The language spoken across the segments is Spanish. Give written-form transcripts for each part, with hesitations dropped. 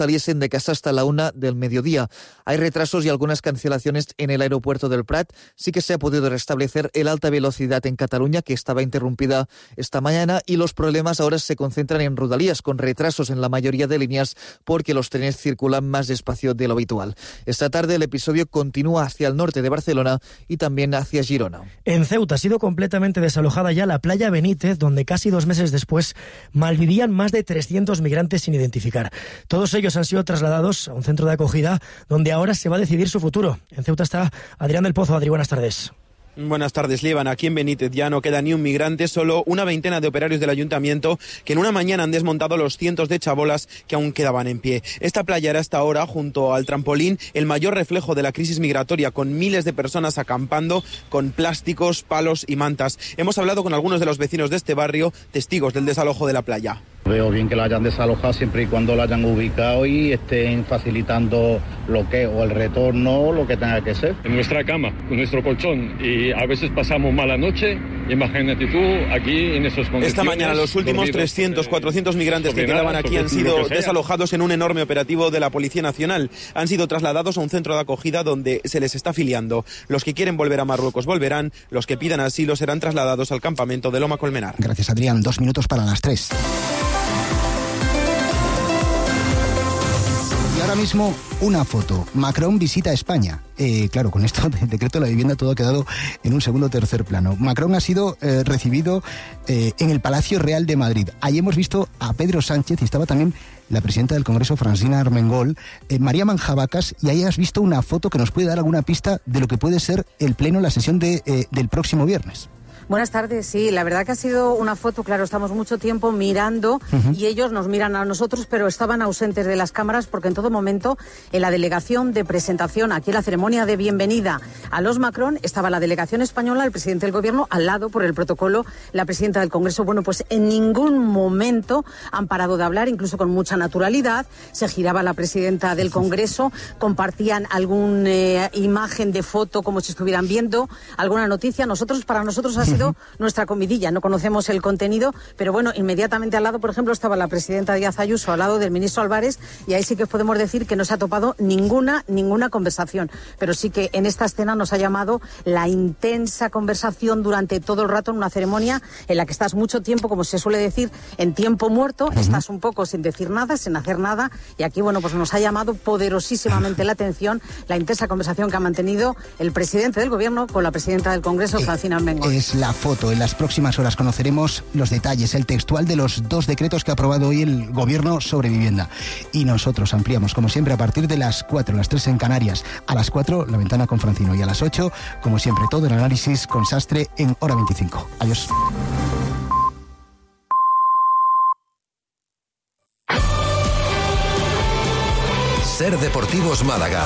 saliesen de casa hasta la 1 del mediodía. Hay retrasos y algunas cancelaciones en el aeropuerto del Prat. Sí que se ha podido restablecer el alta velocidad en Cataluña, que estaba interrumpida esta mañana, y los problemas ahora se concentran en Rodalies, con retrasos en la mayoría de líneas porque los trenes circulan más despacio de lo habitual. Esta tarde el episodio continúa hacia el norte de Barcelona y también hacia Girona. En Ceuta ha sido completamente desalojada ya la playa Benítez, donde casi 2 meses después malvivían más de 300 migrantes sin identificar. Todos ellos han sido trasladados a un centro de acogida donde ahora se va a decidir su futuro. En Ceuta está Adrián del Pozo. Adri, buenas tardes. Buenas tardes, Líban. Aquí en Benítez ya no queda ni un migrante, solo una veintena de operarios del ayuntamiento que en una mañana han desmontado los cientos de chabolas que aún quedaban en pie. Esta playa era hasta ahora, junto al trampolín, el mayor reflejo de la crisis migratoria, con miles de personas acampando con plásticos, palos y mantas. Hemos hablado con algunos de los vecinos de este barrio, testigos del desalojo de la playa. Veo bien que la hayan desalojado siempre y cuando la hayan ubicado y estén facilitando lo que o el retorno o lo que tenga que ser. En nuestra cama, con nuestro colchón, y a veces pasamos mala noche. Imagínate tú aquí en esos condiciones. Esta mañana los últimos 300, 400 migrantes que quedaban aquí han sido desalojados en un enorme operativo de la Policía Nacional. Han sido trasladados a un centro de acogida donde se les está afiliando. Los que quieren volver a Marruecos volverán, los que pidan asilo serán trasladados al campamento de Loma Colmenar. Gracias, Adrián. 2 minutos para las 3. Ahora mismo una foto. Macron visita España. Claro, con esto del decreto de la vivienda todo ha quedado en un segundo o tercer plano. Macron ha sido recibido en el Palacio Real de Madrid. Allí hemos visto a Pedro Sánchez y estaba también la presidenta del Congreso, Francina Armengol, María Manjabacas, y ahí has visto una foto que nos puede dar alguna pista de lo que puede ser el pleno, la sesión del próximo viernes. Buenas tardes, sí, la verdad que ha sido una foto, claro, estamos mucho tiempo mirando y ellos nos miran a nosotros, pero estaban ausentes de las cámaras porque en todo momento en la delegación de presentación, aquí en la ceremonia de bienvenida a los Macron, estaba la delegación española, el presidente del gobierno, al lado por el protocolo, la presidenta del Congreso. Bueno, pues en ningún momento han parado de hablar, incluso con mucha naturalidad. Se giraba la presidenta del Congreso, compartían alguna imagen de foto como si estuvieran viendo alguna noticia. Para nosotros ha sido nuestra comidilla, no conocemos el contenido, pero bueno, inmediatamente al lado, por ejemplo, estaba la presidenta Díaz Ayuso al lado del ministro Álvarez, y ahí sí que podemos decir que no se ha topado ninguna conversación, pero sí que en esta escena nos ha llamado la intensa conversación durante todo el rato en una ceremonia en la que estás mucho tiempo, como se suele decir, en tiempo muerto, estás un poco sin decir nada, sin hacer nada, y aquí, bueno, pues nos ha llamado poderosísimamente la atención la intensa conversación que ha mantenido el presidente del gobierno con la presidenta del Congreso, Francina Armengol. Es la foto. En las próximas horas conoceremos los detalles, el textual de los 2 decretos que ha aprobado hoy el Gobierno sobre vivienda. Y nosotros ampliamos, como siempre, a partir de las 4, las 3 en Canarias. A las 4, la ventana con Francino. Y a las 8, como siempre, todo el análisis con Sastre en Hora 25. Adiós. Ser Deportivos Málaga.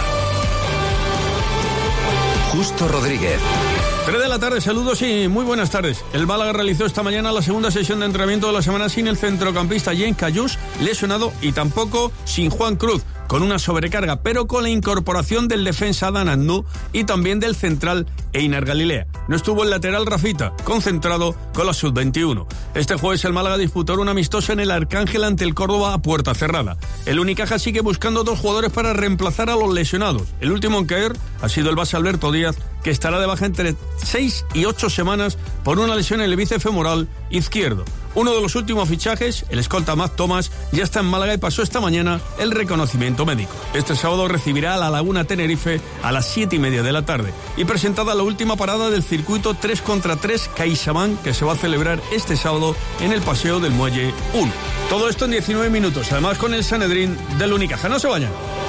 Justo Rodríguez. 3 de la tarde, saludos y muy buenas tardes. El Málaga realizó esta mañana la segunda sesión de entrenamiento de la semana sin el centrocampista Jean Cayús, lesionado, y tampoco sin Juan Cruz, con una sobrecarga, pero con la incorporación del defensa Dan Andú y también del central Einar Galilea. No estuvo el lateral Rafita, concentrado con la sub-21. Este jueves el Málaga disputó una amistosa en el Arcángel ante el Córdoba a puerta cerrada. El Unicaja sigue buscando 2 jugadores para reemplazar a los lesionados. El último en caer ha sido el base Alberto Díaz, que estará de baja entre 6 y 8 semanas por una lesión en el bíceps femoral izquierdo. Uno de los últimos fichajes, el escolta Matt Thomas, ya está en Málaga y pasó esta mañana el reconocimiento médico. Este sábado recibirá a La Laguna Tenerife a las 7:30 de la tarde. Y presentada la última parada del circuito 3x3 CaixaBank, que se va a celebrar este sábado en el Paseo del Muelle 1. Todo esto en 19 minutos, además con el Sanedrín del Unicaja. No se vayan.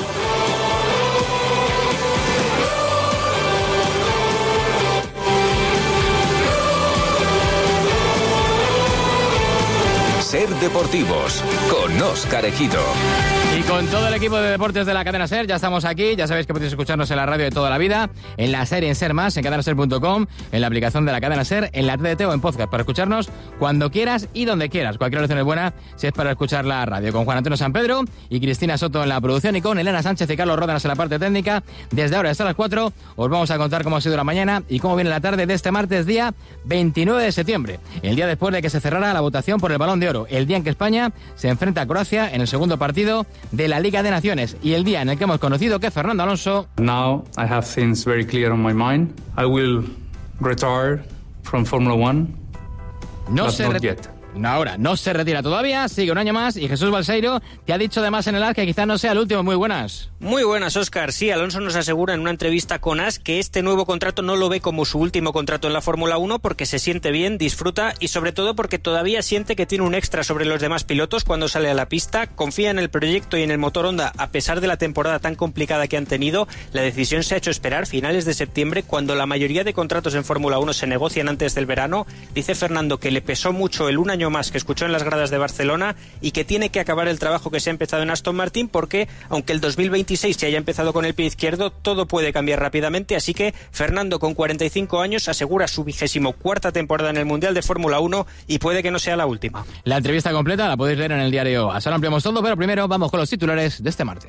Ser Deportivos con Óscar Ejido. Y con todo el equipo de deportes de la cadena SER, ya estamos aquí. Ya sabéis que podéis escucharnos en la radio de toda la vida, en la SER y en SER Más, en cadenaser.com, en la aplicación de la cadena SER, en la TDT o en podcast, para escucharnos cuando quieras y donde quieras. Cualquier oración es buena si es para escuchar la radio. Con Juan Antonio San Pedro y Cristina Soto en la producción, y con Elena Sánchez y Carlos Ródanas en la parte técnica. Desde ahora hasta las 4 os vamos a contar cómo ha sido la mañana y cómo viene la tarde de este martes, día 29 de septiembre, el día después de que se cerrara la votación por el Balón de Oro. sábado, el día en que España se enfrenta a Croacia en el segundo partido de la Liga de Naciones y el día en el que hemos conocido que Fernando Alonso... Now I have things very clear on my mind. I will retire from Formula One, but not yet. Ahora, no se retira todavía, sigue un año más y Jesús Balseiro te ha dicho además en el AS que quizás no sea el último. Muy buenas. Muy buenas, Óscar. Sí, Alonso nos asegura en una entrevista con AS que este nuevo contrato no lo ve como su último contrato en la Fórmula 1 porque se siente bien, disfruta y sobre todo porque todavía siente que tiene un extra sobre los demás pilotos cuando sale a la pista, confía en el proyecto y en el motor Honda a pesar de la temporada tan complicada que han tenido. La decisión se ha hecho esperar finales de septiembre cuando la mayoría de contratos en Fórmula 1 se negocian antes del verano. Dice Fernando que le pesó mucho el un año más que escuchó en las gradas de Barcelona y que tiene que acabar el trabajo que se ha empezado en Aston Martin porque, aunque el 2026 se haya empezado con el pie izquierdo, todo puede cambiar rápidamente, así que Fernando, con 45 años, asegura su 24ª temporada en el Mundial de Fórmula 1 y puede que no sea la última. La entrevista completa la podéis leer en el diario AS. Ahora ampliamos todo, pero primero vamos con los titulares de este martes.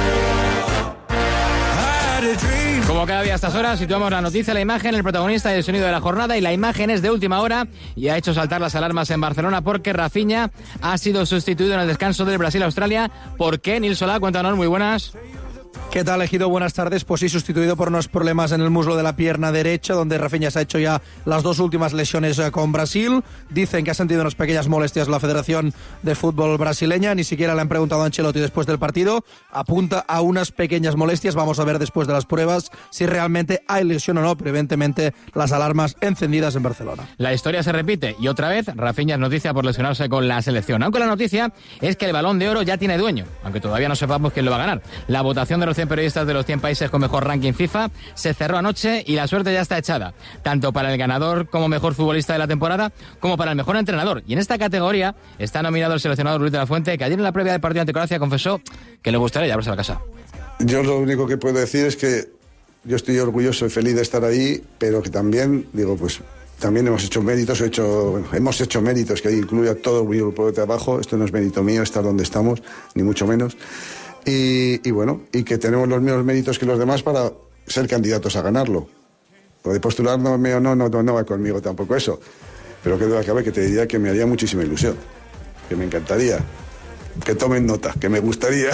Como cada día a estas horas, situamos la noticia, la imagen, el protagonista y el sonido de la jornada, y la imagen es de última hora y ha hecho saltar las alarmas en Barcelona porque Rafinha ha sido sustituido en el descanso del Brasil-Australia. ¿Por qué? Nil Solá, cuéntanos, muy buenas. ¿Qué tal, Ejido? Buenas tardes. Pues sí, sustituido por unos problemas en el muslo de la pierna derecha, donde Rafinha se ha hecho ya las dos últimas lesiones con Brasil. Dicen que ha sentido unas pequeñas molestias la Federación de Fútbol brasileña. Ni siquiera le han preguntado a Ancelotti después del partido. Apunta a unas pequeñas molestias. Vamos a ver después de las pruebas si realmente hay lesión o no. Pero evidentemente las alarmas encendidas en Barcelona. La historia se repite y otra vez Rafinha es noticia por lesionarse con la selección. Aunque la noticia es que el Balón de Oro ya tiene dueño, aunque todavía no sepamos quién lo va a ganar. La votación de los 100 periodistas de los 100 países con mejor ranking FIFA se cerró anoche y la suerte ya está echada, tanto para el ganador como mejor futbolista de la temporada como para el mejor entrenador. Y en esta categoría está nominado el seleccionador Luis de la Fuente, que ayer en la previa del partido ante Croacia confesó que le gustaría llevarse a la casa. Yo lo único que puedo decir es que yo estoy orgulloso y feliz de estar ahí, pero que también, pues también hemos hecho méritos, hemos hecho méritos que incluye a todo el grupo de trabajo. Esto no es mérito mío estar donde estamos, ni mucho menos. Y que tenemos los mismos méritos que los demás para ser candidatos a ganarlo. Lo de postular no va conmigo tampoco eso. Pero que duda cabe que te diría que me haría muchísima ilusión, que me encantaría, que tomen nota, que me gustaría.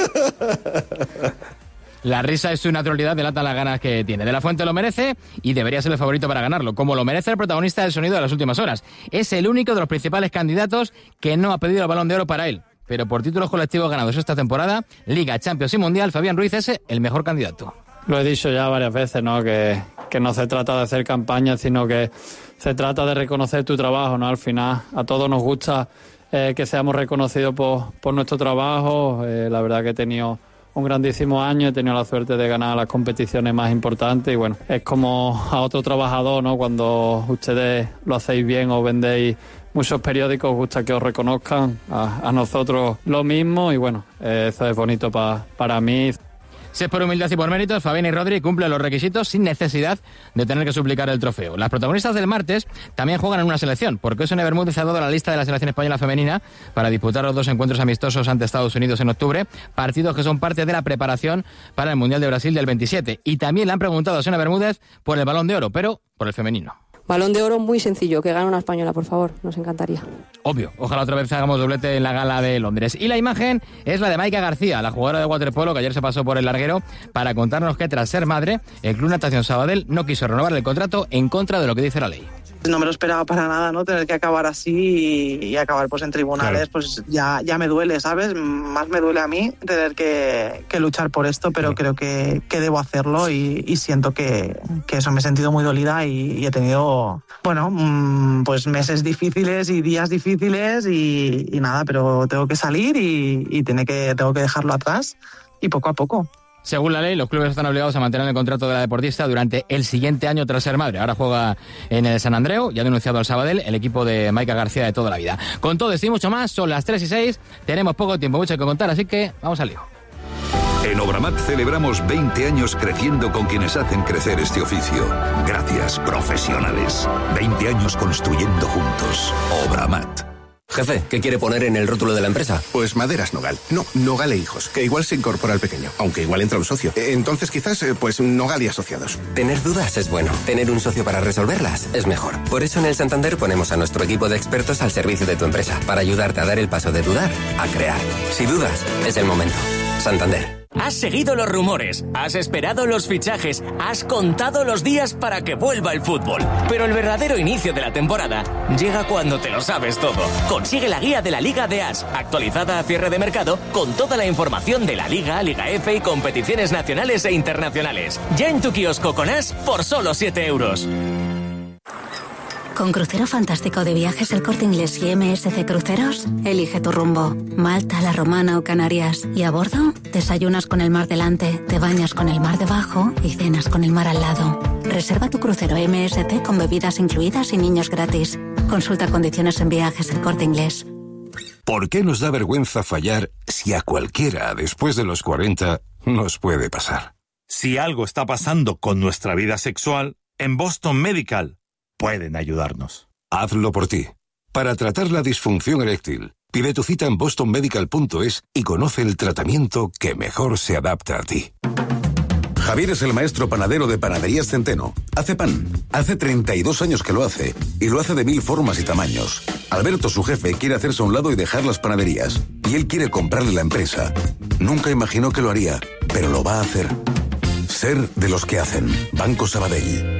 La risa y su naturalidad delatan las ganas que tiene. De la Fuente lo merece y debería ser el favorito para ganarlo, como lo merece el protagonista del sonido de las últimas horas. Es el único de los principales candidatos que no ha pedido el Balón de Oro para él. Pero por títulos colectivos ganados esta temporada, Liga, Champions y Mundial, Fabián Ruiz es el mejor candidato. Lo he dicho ya varias veces, ¿no? Que no se trata de hacer campaña, sino que se trata de reconocer tu trabajo, ¿no? Al final a todos nos gusta que seamos reconocidos por nuestro trabajo. La verdad que he tenido un grandísimo año, he tenido la suerte de ganar las competiciones más importantes y bueno, es como a otro trabajador, ¿no? Cuando ustedes lo hacéis bien o vendéis muchos periódicos, os gusta que os reconozcan, a nosotros lo mismo y bueno, eso es bonito para mí. Si es por humildad y por méritos, Fabián y Rodri cumplen los requisitos sin necesidad de tener que suplicar el trofeo. Las protagonistas del martes también juegan en una selección, porque Osune Bermúdez ha dado la lista de la selección española femenina para disputar los 2 encuentros amistosos ante Estados Unidos en octubre, partidos que son parte de la preparación para el Mundial de Brasil del 27. Y también le han preguntado a Osune Bermúdez por el Balón de Oro, pero por el femenino. Balón de Oro muy sencillo, que gane una española, por favor, nos encantaría. Obvio, ojalá otra vez hagamos doblete en la gala de Londres. Y la imagen es la de Maika García, la jugadora de waterpolo que ayer se pasó por el larguero para contarnos que tras ser madre, el Club Natación Sabadell no quiso renovar el contrato en contra de lo que dice la ley. No me lo esperaba para nada, ¿no? Tener que acabar así y acabar pues en tribunales, claro. Pues ya me duele, ¿sabes? Más me duele a mí tener que luchar por esto, pero creo que debo hacerlo y siento que eso, me he sentido muy dolida y he tenido, pues meses difíciles y días difíciles y nada, pero tengo que salir y tengo que dejarlo atrás y poco a poco. Según la ley, los clubes están obligados a mantener el contrato de la deportista durante el siguiente año tras ser madre. Ahora juega en el San Andreu y ha denunciado al Sabadell, el equipo de Maika García de toda la vida. Con todo esto y mucho más, son las 3:06, tenemos poco tiempo, mucho que contar, así que vamos al lío. En Obramat celebramos 20 años creciendo con quienes hacen crecer este oficio. Gracias, profesionales. 20 años construyendo juntos. Obramat. Jefe, ¿qué quiere poner en el rótulo de la empresa? Pues Maderas Nogal. No, Nogal e Hijos, que igual se incorpora al pequeño, aunque igual entra un socio. Entonces quizás, pues Nogal y Asociados. Tener dudas es bueno. Tener un socio para resolverlas es mejor. Por eso en el Santander ponemos a nuestro equipo de expertos al servicio de tu empresa, para ayudarte a dar el paso de dudar a crear. Si dudas, es el momento. Santander. Has seguido los rumores, has esperado los fichajes, has contado los días para que vuelva el fútbol. Pero el verdadero inicio de la temporada llega cuando te lo sabes todo. Consigue la guía de la Liga de As, actualizada a cierre de mercado, con toda la información de la Liga, Liga F y competiciones nacionales e internacionales. Ya en tu kiosco con As por solo 7 euros. Con Crucero Fantástico de Viajes El Corte Inglés y MSC Cruceros, elige tu rumbo. Malta, La Romana o Canarias. Y a bordo, desayunas con el mar delante, te bañas con el mar debajo y cenas con el mar al lado. Reserva tu crucero MSC con bebidas incluidas y niños gratis. Consulta condiciones en Viajes El Corte Inglés. ¿Por qué nos da vergüenza fallar si a cualquiera después de los 40 nos puede pasar? Si algo está pasando con nuestra vida sexual, en Boston Medical pueden ayudarnos. Hazlo por ti. Para tratar la disfunción eréctil, pide tu cita en bostonmedical.es y conoce el tratamiento que mejor se adapta a ti. Javier es el maestro panadero de Panaderías Centeno. Hace pan. Hace 32 años que lo hace. Y lo hace de 1000 formas y tamaños. Alberto, su jefe, quiere hacerse a un lado y dejar las panaderías. Y él quiere comprarle la empresa. Nunca imaginó que lo haría, pero lo va a hacer. Ser de los que hacen. Banco Sabadell.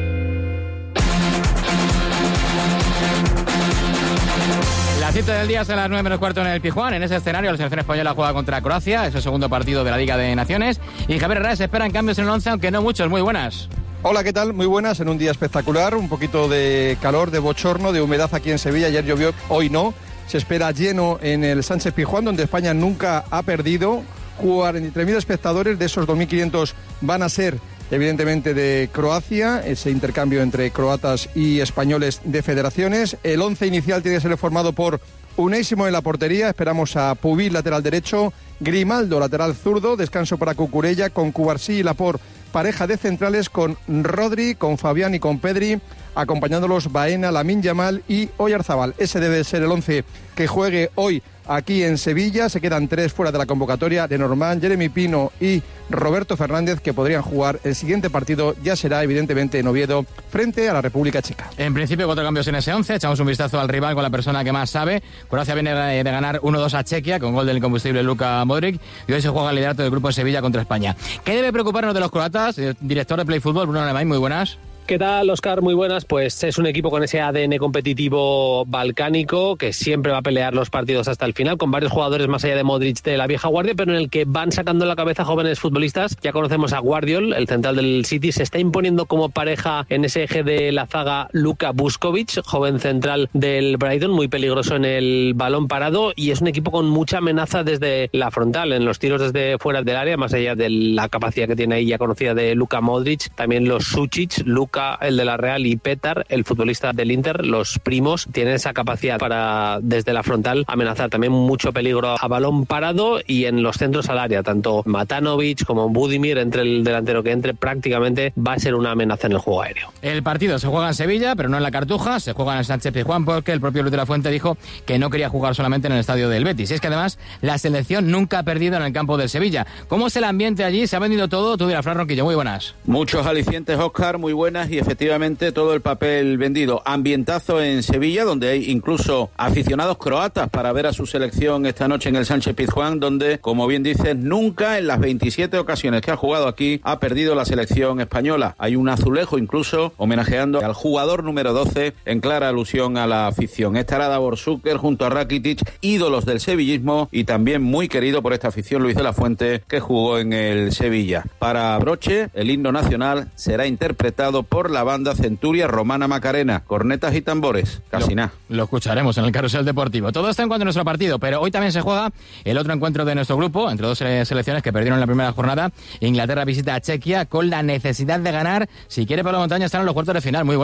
La cita del día es a las 9:15 en el Pizjuán. En ese escenario la selección española juega contra Croacia. Es el segundo partido de la Liga de Naciones. Y Javier Herrera, se esperan cambios en el 11, aunque no muchos. Muy buenas. Hola, ¿qué tal? Muy buenas, en un día espectacular. Un poquito de calor, de bochorno, de humedad aquí en Sevilla. Ayer llovió, hoy no. Se espera lleno en el Sánchez Pizjuán, donde España nunca ha perdido. 43.000 espectadores, de esos 2.500 van a ser evidentemente de Croacia, ese intercambio entre croatas y españoles de federaciones. El 11 inicial tiene que ser formado por Unai Simón en la portería, esperamos a Pubí, lateral derecho, Grimaldo, lateral zurdo, descanso para Cucurella, con Cubarsí y Laporte, pareja de centrales, con Rodri, con Fabián y con Pedri, acompañándolos Baena, Lamine Yamal y Oyarzabal. Ese debe ser el 11 que juegue hoy aquí en Sevilla. Se quedan 3 fuera de la convocatoria: Lenormand, Jeremy Pino y Roberto Fernández, que podrían jugar. El siguiente partido ya será evidentemente en Oviedo, frente a la República Checa. En principio 4 cambios en ese 11, echamos un vistazo al rival con la persona que más sabe. Croacia viene de ganar 1-2 a Chequia con gol del incombustible Luka Modric, y hoy se juega el liderato del grupo de Sevilla contra España. ¿Qué debe preocuparnos de los croatas? Director de Play Fútbol, Bruno Alemany, muy buenas. ¿Qué tal, Óscar? Muy buenas. Pues es un equipo con ese ADN competitivo balcánico que siempre va a pelear los partidos hasta el final, con varios jugadores más allá de Modric de la vieja guardia, pero en el que van sacando la cabeza jóvenes futbolistas. Ya conocemos a Guardiol, el central del City, se está imponiendo como pareja en ese eje de la zaga Luka Vuskovic, joven central del Brighton, muy peligroso en el balón parado, y es un equipo con mucha amenaza desde la frontal, en los tiros desde fuera del área, más allá de la capacidad que tiene ahí ya conocida de Luka Modric. También los Sučić, Luka, el de la Real, y Petar, el futbolista del Inter, los primos, tienen esa capacidad para desde la frontal amenazar. También mucho peligro a balón parado y en los centros al área, tanto Matanovic como Budimir, entre el delantero que entre, prácticamente va a ser una amenaza en el juego aéreo. El partido se juega en Sevilla, pero no en la Cartuja, se juega en el Sánchez Pizjuán, porque el propio Luis de la Fuente dijo que no quería jugar solamente en el estadio del Betis. Y es que además la selección nunca ha perdido en el campo del Sevilla. ¿Cómo es el ambiente allí? ¿Se ha vendido todo? Tú dirás, Fran Ronquillo, muy buenas. Muchos alicientes, Óscar, muy buenas, y efectivamente todo el papel vendido. Ambientazo en Sevilla, donde hay incluso aficionados croatas para ver a su selección esta noche en el Sánchez Pizjuán, donde, como bien dices, nunca en las 27 ocasiones que ha jugado aquí ha perdido la selección española. Hay un azulejo incluso homenajeando al jugador número 12, en clara alusión a la afición. Estará Davor Šuker junto a Rakitic, ídolos del sevillismo, y también muy querido por esta afición Luis de la Fuente, que jugó en el Sevilla. Para broche, el himno nacional será interpretado por la banda Centuria Romana Macarena, cornetas y tambores, casi nada. Lo escucharemos en el carrusel deportivo. Todo está en cuanto a nuestro partido, pero hoy también se juega el otro encuentro de nuestro grupo, entre dos selecciones que perdieron la primera jornada. Inglaterra visita a Chequia con la necesidad de ganar si quiere Pablo Montaña estar en los cuartos de final. Muy buenas.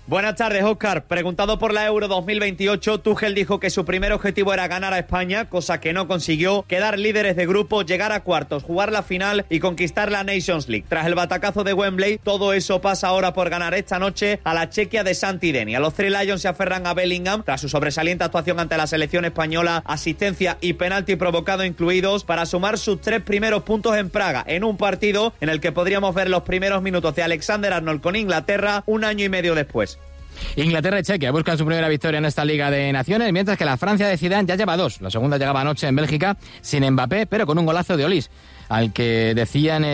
Buenas tardes, Óscar. Preguntado por la Euro 2028, Tuchel dijo que su primer objetivo era ganar a España, cosa que no consiguió, quedar líderes de grupo, llegar a cuartos, jugar la final y conquistar la Nations League. Tras el batacazo de Wembley, todo eso pasa ahora por ganar esta noche a la Chequia de Santi Deni. A los Three Lions se aferran a Bellingham tras su sobresaliente actuación ante la selección española, asistencia y penalti provocado incluidos, para sumar sus 3 primeros puntos en Praga, en un partido en el que podríamos ver los primeros minutos de Alexander-Arnold con Inglaterra un año y medio después. Inglaterra y Chequia buscan su primera victoria en esta Liga de Naciones, mientras que la Francia de Zidane ya lleva 2. La segunda llegaba anoche en Bélgica sin Mbappé, pero con un golazo de Olís, al que decían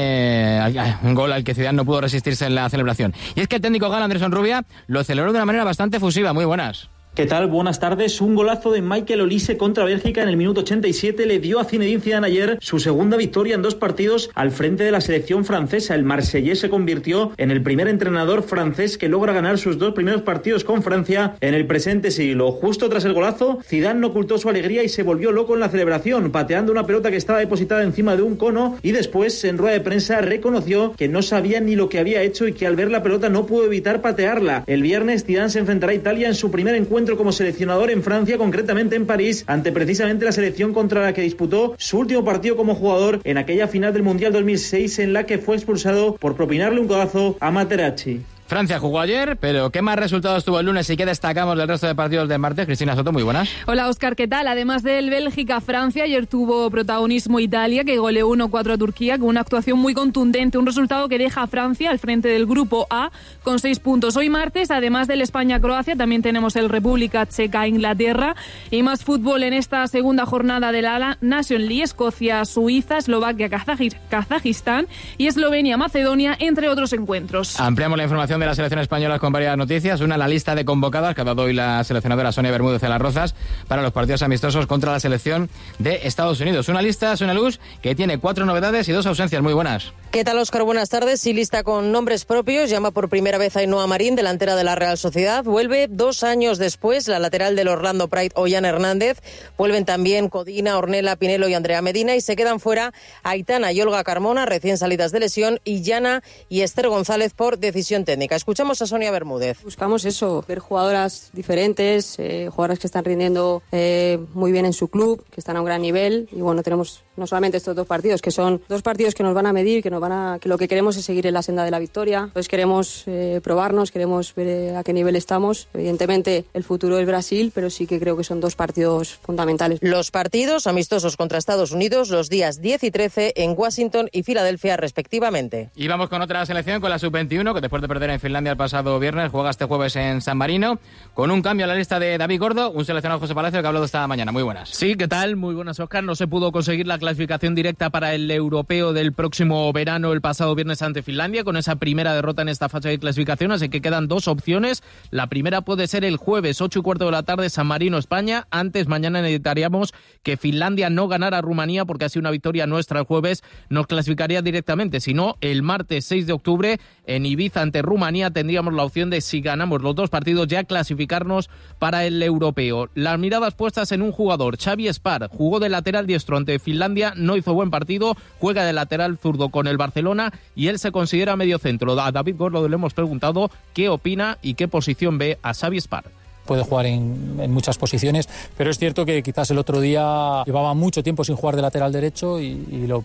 un gol al que Zidane no pudo resistirse en la celebración. Y es que el técnico galo Andrés Onrubia lo celebró de una manera bastante fusiva. Muy buenas. ¿Qué tal? Buenas tardes. Un golazo de Michael Olise contra Bélgica en el minuto 87 le dio a Zinedine Zidane ayer su segunda victoria en 2 partidos al frente de la selección francesa. El marsellés se convirtió en el primer entrenador francés que logra ganar sus 2 primeros partidos con Francia en el presente siglo. Justo tras el golazo, Zidane no ocultó su alegría y se volvió loco en la celebración, pateando una pelota que estaba depositada encima de un cono, y después, en rueda de prensa, reconoció que no sabía ni lo que había hecho y que al ver la pelota no pudo evitar patearla. El viernes, Zidane se enfrentará a Italia en su primer encuentro como seleccionador en Francia, concretamente en París, ante precisamente la selección contra la que disputó su último partido como jugador en aquella final del Mundial 2006, en la que fue expulsado por propinarle un codazo a Materazzi. Francia jugó ayer, pero ¿qué más resultados tuvo el lunes y qué destacamos del resto de partidos del martes? Cristina Soto, muy buenas. Hola, Óscar, ¿qué tal? Además del Bélgica-Francia, ayer tuvo protagonismo Italia, que goleó 1-4 a Turquía, con una actuación muy contundente, un resultado que deja a Francia al frente del Grupo A con 6 puntos. Hoy martes, además del España-Croacia, también tenemos el República Checa-Inglaterra y más fútbol en esta segunda jornada de la Nation League: Escocia-Suiza, Eslovaquia-Kazajistán y Eslovenia-Macedonia, entre otros encuentros. Ampliamos la información de la selección española con varias noticias. Una, la lista de convocadas que ha dado hoy la seleccionadora Sonia Bermúdez de las Rozas para los partidos amistosos contra la selección de Estados Unidos. Una lista, Sonia Luz, que tiene 4 novedades y 2 ausencias. Muy buenas. ¿Qué tal, Óscar? Buenas tardes. Sí, lista con nombres propios. Llama por primera vez a Ainhoa Marín, delantera de la Real Sociedad. Vuelve 2 años después la lateral del Orlando Pride, Ollán Hernández. Vuelven también Codina, Ornella Pinelo y Andrea Medina, y se quedan fuera Aitana y Olga Carmona, recién salidas de lesión, y Yana y Esther González por decisión técnica. Escuchamos a Sonia Bermúdez. Buscamos eso, ver jugadoras diferentes, jugadoras que están rindiendo muy bien en su club, que están a un gran nivel, y bueno, tenemos no solamente estos 2 partidos, que son 2 partidos que nos van a medir, que lo que queremos es seguir en la senda de la victoria. Entonces queremos probarnos, queremos ver a qué nivel estamos. Evidentemente el futuro es Brasil, pero sí que creo que son 2 partidos fundamentales. Los partidos amistosos contra Estados Unidos los días 10 y 13 en Washington y Filadelfia respectivamente. Y vamos con otra selección, con la Sub-21, que después de perder en Finlandia el pasado viernes, juega este jueves en San Marino, con un cambio en la lista de David Gordo, un seleccionado José Palacio que ha hablado esta mañana. Muy buenas. Sí, ¿qué tal? Muy buenas, Óscar. No se pudo conseguir la clasificación directa para el europeo del próximo verano el pasado viernes ante Finlandia, con esa primera derrota en esta fase de clasificación, así que quedan 2 opciones. La primera puede ser el jueves 8:15 de la tarde, San Marino, España. Antes, mañana necesitaríamos que Finlandia no ganara a Rumanía, porque así una victoria nuestra el jueves nos clasificaría directamente. Si no, el martes 6 de octubre en Ibiza ante Rumanía tendríamos la opción de, si ganamos los 2 partidos, ya clasificarnos para el europeo. Las miradas puestas en un jugador, Xavi Spar, jugó de lateral diestro ante Finlandia, no hizo buen partido, juega de lateral zurdo con el Barcelona y él se considera mediocentro. A David Gordo le hemos preguntado qué opina y qué posición ve a Xavi Spar. Puede jugar en muchas posiciones, pero es cierto que quizás el otro día llevaba mucho tiempo sin jugar de lateral derecho y lo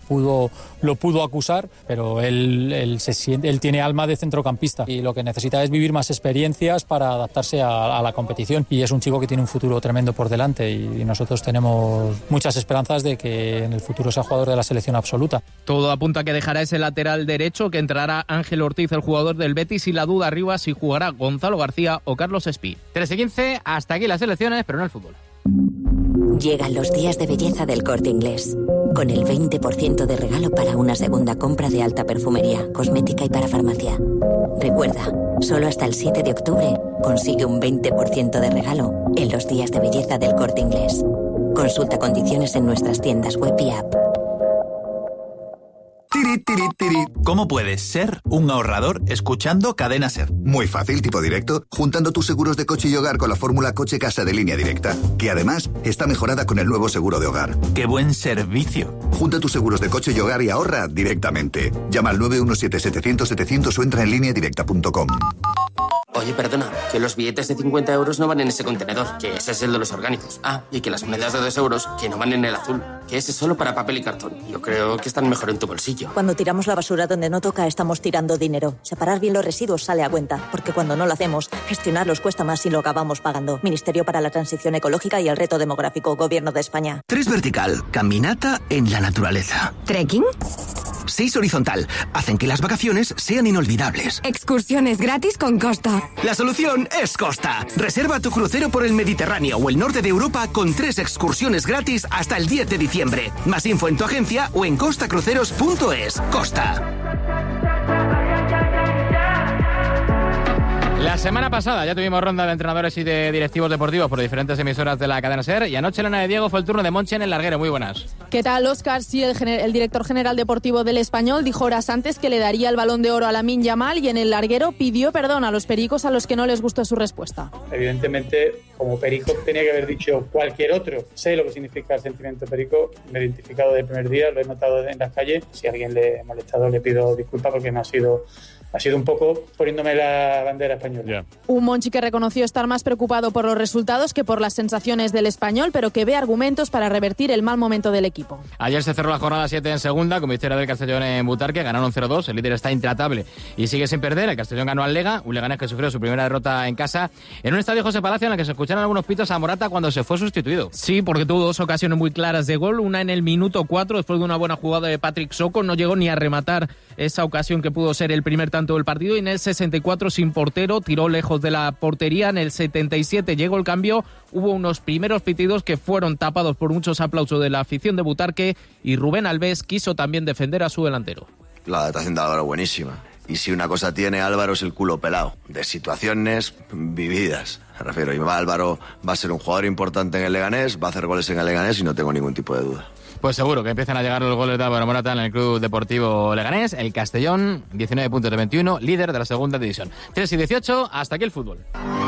pudo acusar, pero él tiene alma de centrocampista y lo que necesita es vivir más experiencias para adaptarse a la competición, y es un chico que tiene un futuro tremendo por delante y nosotros tenemos muchas esperanzas de que en el futuro sea jugador de la selección absoluta. Todo apunta a que dejará ese lateral derecho, que entrará Ángel Ortiz, el jugador del Betis, y la duda arriba si jugará Gonzalo García o Carlos Espí. 13-15, hasta aquí las elecciones, pero no el fútbol. Llegan los días de belleza del Corte Inglés, con el 20% de regalo para una segunda compra de alta perfumería, cosmética y para farmacia. Recuerda, solo hasta el 7 de octubre consigue un 20% de regalo en los días de belleza del Corte Inglés. Consulta condiciones en nuestras tiendas web y app. ¿Cómo puedes ser un ahorrador escuchando Cadena SER? Muy fácil, tipo directo, juntando tus seguros de coche y hogar con la fórmula Coche Casa de Línea Directa, que además está mejorada con el nuevo seguro de hogar. ¡Qué buen servicio! Junta tus seguros de coche y hogar y ahorra directamente. Llama al 917-700-700 o entra en lineadirecta.com. Oye, perdona, que los billetes de 50 euros no van en ese contenedor, que ese es el de los orgánicos. Ah, y que las monedas de 2 euros, que no van en el azul, que ese es solo para papel y cartón. Yo creo que están mejor en tu bolsillo. Cuando tiramos la basura donde no toca, estamos tirando dinero. Separar bien los residuos sale a cuenta, porque cuando no lo hacemos, gestionarlos cuesta más y lo acabamos pagando. Ministerio para la Transición Ecológica y el Reto Demográfico, Gobierno de España. 3 vertical, caminata en la naturaleza. ¿Trekking? 6 horizontal, hacen que las vacaciones sean inolvidables. Excursiones gratis con Costa. La solución es Costa. Reserva tu crucero por el Mediterráneo o el norte de Europa con 3 excursiones gratis hasta el 10 de diciembre. Más info en tu agencia o en costacruceros.es. Costa. La semana pasada ya tuvimos ronda de entrenadores y de directivos deportivos por diferentes emisoras de la cadena SER, y anoche, Elena de Diego, fue el turno de Monchi en el larguero. Muy buenas. ¿Qué tal, Óscar? Sí, el director general deportivo del Español dijo horas antes que le daría el Balón de Oro a Lamine Yamal, y en el larguero pidió perdón a los pericos a los que no les gustó su respuesta. Evidentemente, como perico tenía que haber dicho cualquier otro. Sé lo que significa el sentimiento perico, me he identificado desde el primer día, lo he notado en las calles. Si a alguien le he molestado, le pido disculpas porque ha sido un poco poniéndome la bandera española. Yeah. Un Monchi que reconoció estar más preocupado por los resultados que por las sensaciones del Español, pero que ve argumentos para revertir el mal momento del equipo. Ayer se cerró la jornada 7 en segunda, con victoria del Castellón en Butarque, ganaron 0-2, el líder está intratable y sigue sin perder. El Castellón ganó al Lega, un Leganés que sufrió su primera derrota en casa, en un estadio José Palacio en el que se escucharon algunos pitos a Morata cuando se fue sustituido. Sí, porque tuvo 2 ocasiones muy claras de gol, una en el minuto 4, después de una buena jugada de Patrick Soko, no llegó ni a rematar esa ocasión que pudo ser el primer tanto del partido, y en el 64 sin portero, tiró lejos de la portería. En el 77 llegó el cambio, hubo unos primeros pitidos que fueron tapados por muchos aplausos de la afición de Butarque, y Rubén Alves quiso también defender a su delantero. La adaptación de Álvaro buenísima, y si una cosa tiene Álvaro es el culo pelado, de situaciones vividas, me refiero, y Álvaro va a ser un jugador importante en el Leganés, va a hacer goles en el Leganés y no tengo ningún tipo de duda. Pues seguro que empiezan a llegar los goles de Álvaro Morata en el Club Deportivo Leganés. El Castellón, 19 puntos de 21, líder de la segunda división. 3 y 18, hasta aquí el fútbol.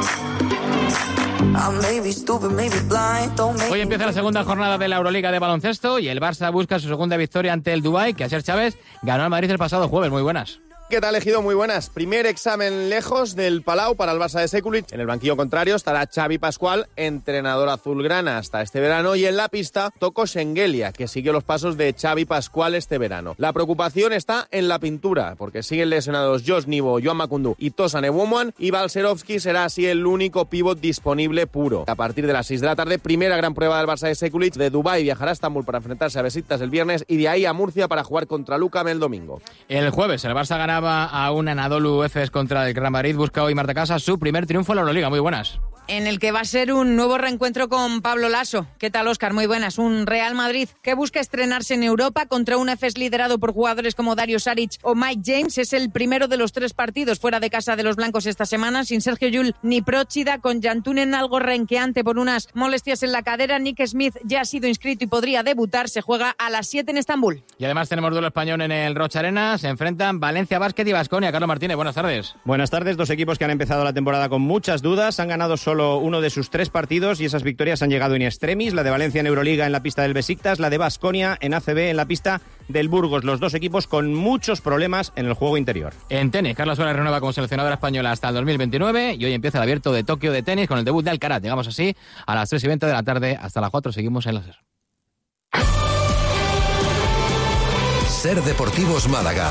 Hoy empieza la segunda jornada de la Euroliga de baloncesto y el Barça busca su segunda victoria ante el Dubái, que Asier Chávez ganó al Madrid el pasado jueves. Muy buenas. ¿Qué tal, Ejido? Muy buenas. Primer examen lejos del Palau para el Barça de Sekulic. En el banquillo contrario estará Xavi Pascual, entrenador azulgrana hasta este verano, y en la pista Toko Shengelia, que siguió los pasos de Xavi Pascual este verano. La preocupación está en la pintura, porque siguen lesionados Josh Nivo, Joan Makundu y Tosan Ewomwan, y Balcerovski será así el único pívot disponible puro. A partir de las 6 de la tarde, primera gran prueba del Barça de Sekulic. De Dubái viajará a Estambul para enfrentarse a Besiktas el viernes, y de ahí a Murcia para jugar contra Lucam el domingo. El jueves el Barça ganaba a un Anadolu Efes contra el Real Madrid. Busca hoy Marta Casa su primer triunfo en la Euroliga. Muy buenas. En el que va a ser un nuevo reencuentro con Pablo Laso. ¿Qué tal, Óscar? Muy buenas. Un Real Madrid que busca estrenarse en Europa contra un Efes liderado por jugadores como Dario Saric o Mike James. Es el primero de los 3 partidos fuera de casa de los blancos esta semana, sin Sergio Llull ni Próchida, con Jantunen algo renqueante por unas molestias en la cadera. Nick Smith ya ha sido inscrito y podría debutar. Se juega a las 7 en Estambul. Y además tenemos duelo español en el Rocha Arena. Se enfrentan Valencia Basket y Baskonia. Carlos Martínez, buenas tardes. Buenas tardes. 2 equipos que han empezado la temporada con muchas dudas. Han ganado solo uno de sus 3 partidos y esas victorias han llegado in extremis. La de Valencia en Euroliga en la pista del Besiktas, la de Baskonia en ACB en la pista del Burgos. Los 2 equipos con muchos problemas en el juego interior. En tenis, Carla Suárez renueva como seleccionadora española hasta el 2029 y hoy empieza el Abierto de Tokio de tenis con el debut de Alcaraz. Llegamos así a las 3 y 20 de la tarde. Hasta las 4 seguimos en la SER. SER Deportivos Málaga.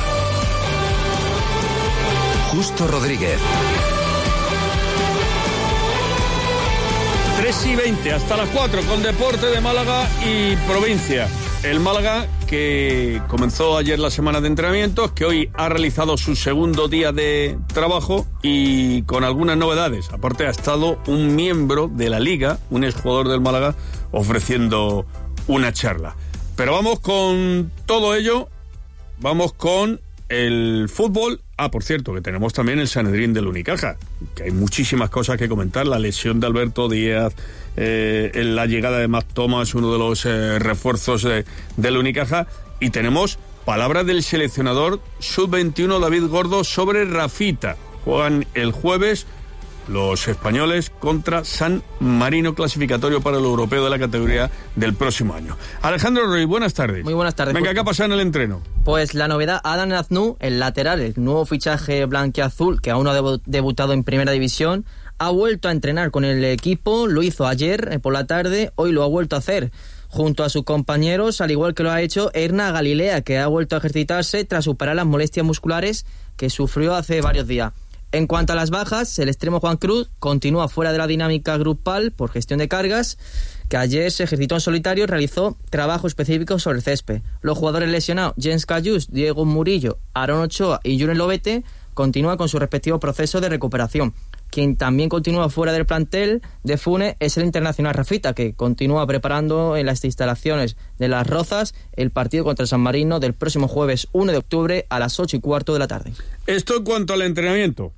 Justo Rodríguez. 3 y 20, hasta las 4 con Deporte de Málaga y Provincia. El Málaga que comenzó ayer la semana de entrenamientos, que hoy ha realizado su segundo día de trabajo y con algunas novedades. Aparte ha estado un miembro de la Liga, un exjugador del Málaga, ofreciendo una charla. Pero vamos con todo ello, vamos con el fútbol. Por cierto, que tenemos también el Sanedrín del Unicaja, que hay muchísimas cosas que comentar. La lesión de Alberto Díaz, la llegada de Matt Thomas, uno de los refuerzos del Unicaja, y tenemos palabras del seleccionador sub-21 David Gordo sobre Rafita. Juegan el jueves los españoles contra San Marino, clasificatorio para el europeo de la categoría del próximo año. Alejandro Ruiz, buenas tardes. Muy buenas tardes. Venga, ¿qué ha pasado en el entreno? Pues la novedad, Adam Aznou, el lateral, el nuevo fichaje blanquiazul, que aún no ha debutado en Primera División, ha vuelto a entrenar con el equipo, lo hizo ayer por la tarde, hoy lo ha vuelto a hacer junto a sus compañeros, al igual que lo ha hecho Erna Galilea, que ha vuelto a ejercitarse tras superar las molestias musculares que sufrió hace varios días. En cuanto a las bajas, el extremo Juan Cruz continúa fuera de la dinámica grupal por gestión de cargas, que ayer se ejercitó en solitario y realizó trabajo específico sobre el césped. Los jugadores lesionados, Jens Cayús, Diego Murillo, Aaron Ochoa y Julen Lobete, continúan con su respectivo proceso de recuperación. Quien también continúa fuera del plantel de Funes es el internacional Rafita, que continúa preparando en las instalaciones de Las Rozas el partido contra el San Marino del próximo jueves 1 de octubre a las 8:15 de la tarde. Esto en cuanto al entrenamiento.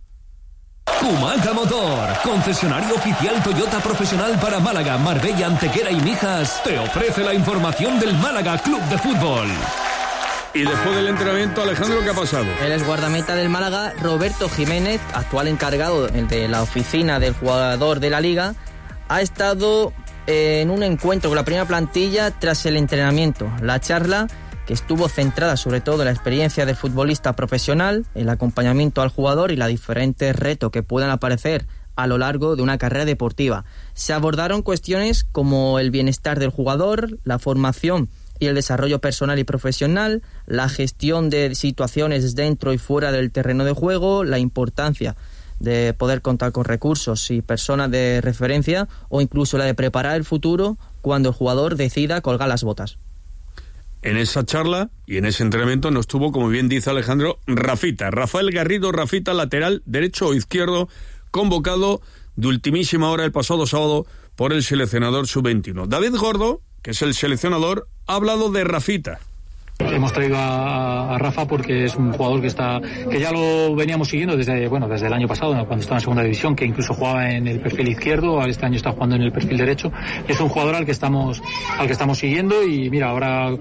Kumaca Motor, concesionario oficial Toyota profesional para Málaga, Marbella, Antequera y Mijas, te ofrece la información del Málaga Club de Fútbol. Y después del entrenamiento, Alejandro, ¿qué ha pasado? El exguardameta del Málaga, Roberto Jiménez, actual encargado de la oficina del jugador de la Liga, ha estado en un encuentro con la primera plantilla tras el entrenamiento. La charla, que estuvo centrada sobre todo en la experiencia del futbolista profesional, el acompañamiento al jugador y los diferentes retos que puedan aparecer a lo largo de una carrera deportiva. Se abordaron cuestiones como el bienestar del jugador, la formación y el desarrollo personal y profesional, la gestión de situaciones dentro y fuera del terreno de juego, la importancia de poder contar con recursos y personas de referencia, o incluso la de preparar el futuro cuando el jugador decida colgar las botas. En esa charla y en ese entrenamiento no estuvo, como bien dice Alejandro, Rafita. Rafael Garrido Rafita, lateral derecho o izquierdo, convocado de ultimísima hora el pasado sábado por el seleccionador sub-21. David Gordo, que es el seleccionador, ha hablado de Rafita. Hemos traído a Rafa porque es un jugador que ya lo veníamos siguiendo desde el año pasado, ¿no? Cuando estaba en segunda división, que incluso jugaba en el perfil izquierdo, este año está jugando en el perfil derecho. Es un jugador al que estamos siguiendo y mira, ahora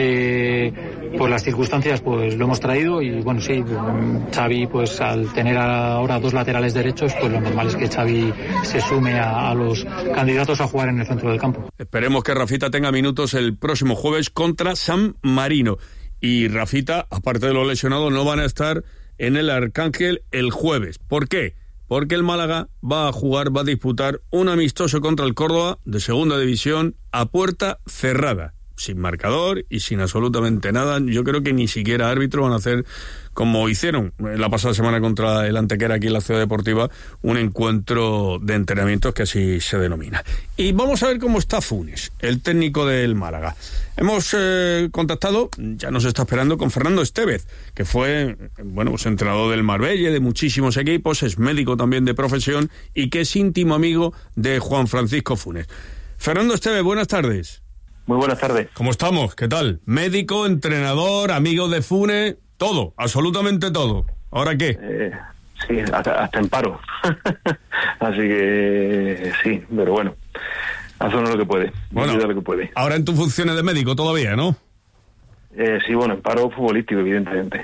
por las circunstancias pues lo hemos traído y bueno, sí, Xavi pues al tener ahora dos laterales derechos, pues lo normal es que Xavi se sume a los candidatos a jugar en el centro del campo. Esperemos que Rafita tenga minutos el próximo jueves contra San Marino. Y Rafita, aparte de los lesionados, no van a estar en el Arcángel el jueves. ¿Por qué? Porque el Málaga va a disputar un amistoso contra el Córdoba de segunda división a puerta cerrada, sin marcador y sin absolutamente nada. Yo creo que ni siquiera árbitro van a hacer, como hicieron la pasada semana contra el Antequera aquí en la Ciudad Deportiva, un encuentro de entrenamientos, que así se denomina. Y vamos a ver cómo está Funes, el técnico del Málaga. Hemos contactado, ya nos está esperando, con Fernando Estevez, que fue, pues entrenador del Marbella, de muchísimos equipos, es médico también de profesión y que es íntimo amigo de Juan Francisco Funes. Fernando Estevez, buenas tardes. Muy buenas tardes. ¿Cómo estamos? ¿Qué tal? Médico, entrenador, amigo de Funes, todo, absolutamente todo. ¿Ahora qué? Sí, hasta en paro. Así que sí, pero bueno, hace uno lo que puede. Bueno, lo que puede. Ahora en tus funciones de médico todavía, ¿no? Sí, bueno, en paro futbolístico, evidentemente.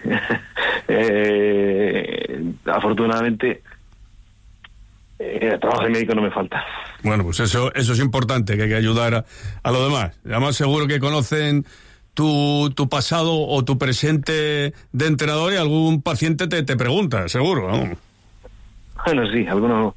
Afortunadamente, trabajo de médico no me falta. Bueno, pues eso es importante, que hay que ayudar a los demás. Además, seguro que conocen tu pasado o tu presente de entrenador y algún paciente te pregunta, seguro, ¿no? Bueno, sí, algunos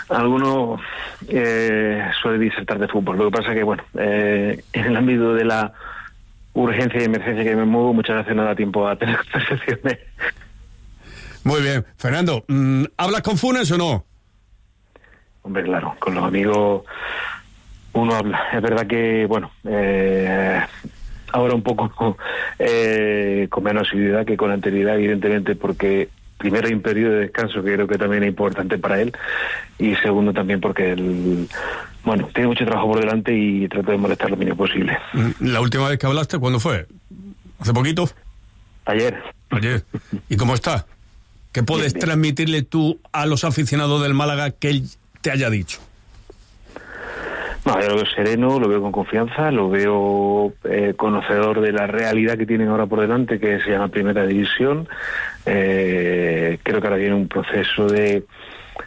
suele disertar de fútbol. Lo que pasa es que, bueno, en el ámbito de la urgencia y emergencia que me muevo, muchas veces no da tiempo a tener conversaciones. Muy bien. Fernando, ¿hablas con Funes o no? Hombre, claro, con los amigos uno habla. Es verdad que, bueno, ahora un poco con menos asiduidad que con anterioridad, evidentemente, porque primero hay un periodo de descanso que creo que también es importante para él, y segundo también porque él, bueno, tiene mucho trabajo por delante y trato de molestar lo mínimo posible. ¿La última vez que hablaste, cuándo fue? ¿Hace poquito? Ayer. ¿Y cómo está? ¿Qué puedes transmitirle tú a los aficionados del Málaga que él te haya dicho? No, yo lo veo sereno, lo veo con confianza, lo veo conocedor de la realidad que tienen ahora por delante, que se llama Primera División. Creo que ahora viene un proceso de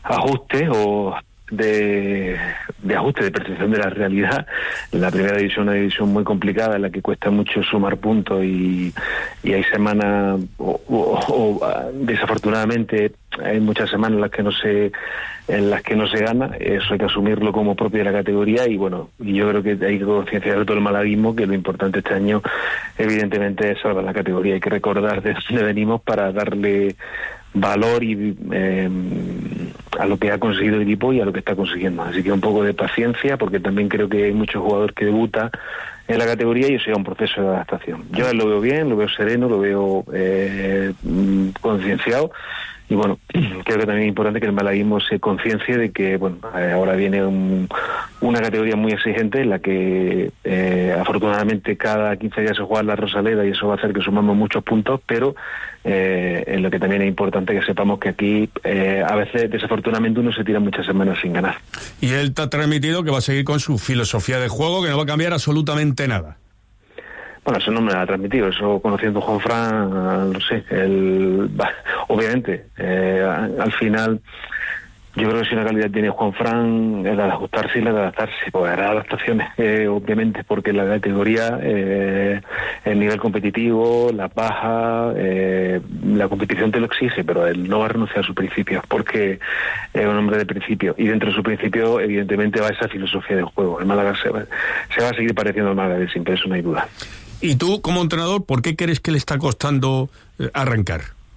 ajuste o de ajuste, de percepción de la realidad. La primera división es una división muy complicada en la que cuesta mucho sumar puntos y hay semanas o desafortunadamente hay muchas semanas en las que no se gana. Eso hay que asumirlo como propio de la categoría y bueno, y yo creo que hay que concienciar a todo el malaguismo que lo importante este año evidentemente es salvar la categoría. Hay que recordar de dónde venimos para darle valor y a lo que ha conseguido el equipo y a lo que está consiguiendo. Así que un poco de paciencia, porque también creo que hay muchos jugadores que debutan en la categoría y eso es un proceso de adaptación. Yo lo veo bien, lo veo sereno, lo veo concienciado. Y bueno, creo que también es importante que el malaguismo se conciencie de que bueno, ahora viene una categoría muy exigente en la que afortunadamente cada 15 días se juega la Rosaleda y eso va a hacer que sumamos muchos puntos, pero en lo que también es importante que sepamos que aquí a veces desafortunadamente uno se tira muchas semanas sin ganar. Y él te ha transmitido que va a seguir con su filosofía de juego, que no va a cambiar absolutamente nada. Bueno, eso no me lo ha transmitido, eso conociendo a Juanfran, no sé, obviamente, al final, yo creo que si una calidad tiene Juanfran es la de ajustarse y la de adaptarse, pues hará adaptaciones, obviamente, porque la categoría, el nivel competitivo, la baja, la competición te lo exige, pero él no va a renunciar a sus principios, porque es un hombre de principio, y dentro de su principio, evidentemente, va esa filosofía de juego. El Málaga se va a seguir pareciendo al Málaga de siempre, eso no hay duda. Y tú, como entrenador, ¿por qué crees que le está costando arrancar?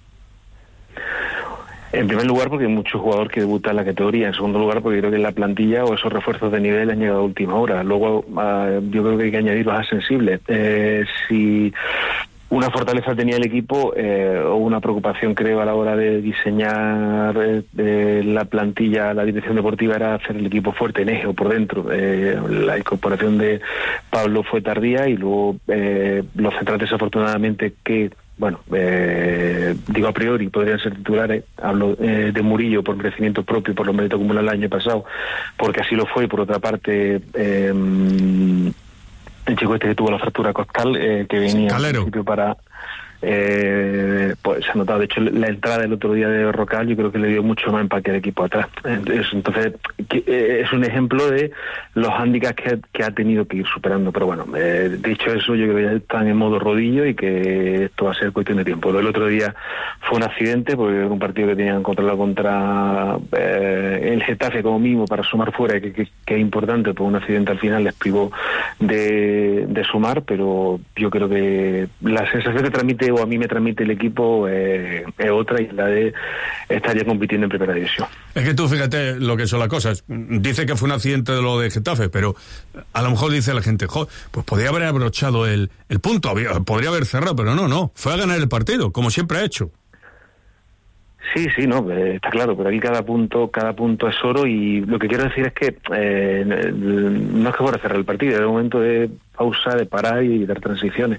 En primer lugar, porque hay muchos jugadores que debutan en la categoría. En segundo lugar, porque creo que en la plantilla o esos refuerzos de nivel han llegado a última hora. Luego, yo creo que hay que añadir bajas sensibles. Si una fortaleza tenía el equipo o una preocupación, creo, a la hora de diseñar la plantilla, la dirección deportiva, era hacer el equipo fuerte en eje o por dentro. La incorporación de Pablo fue tardía y luego los centrales, afortunadamente, que bueno, digo a priori podrían ser titulares. Hablo de Murillo por crecimiento propio, por los méritos acumulados el año pasado, porque así lo fue. Por otra parte, el chico este que tuvo la fractura costal, que venía al principio para... pues se ha notado, de hecho, la entrada del otro día de Rocal, yo creo que le dio mucho más empaque al equipo atrás. Entonces, es un ejemplo de los hándicaps que ha tenido que ir superando. Pero bueno, dicho eso, yo creo que ya están en modo rodillo y que esto va a ser cuestión de tiempo. El otro día fue un accidente, porque era un partido que tenían controlado contra el Getafe como mínimo para sumar fuera, que es importante, pues un accidente al final les privó de sumar, pero yo creo que la sensación que transmite, o a mí me transmite el equipo, es otra, y la de estar ya compitiendo en primera división. Es que tú fíjate lo que son las cosas. Dice que fue un accidente de lo de Getafe, pero a lo mejor dice la gente, pues podría haber abrochado el punto, podría haber cerrado, pero no, fue a ganar el partido, como siempre ha hecho. Sí, no, está claro, pero aquí cada punto es oro, y lo que quiero decir es que no es que fuera a cerrar el partido, era un momento de pausa, de parar y dar transiciones.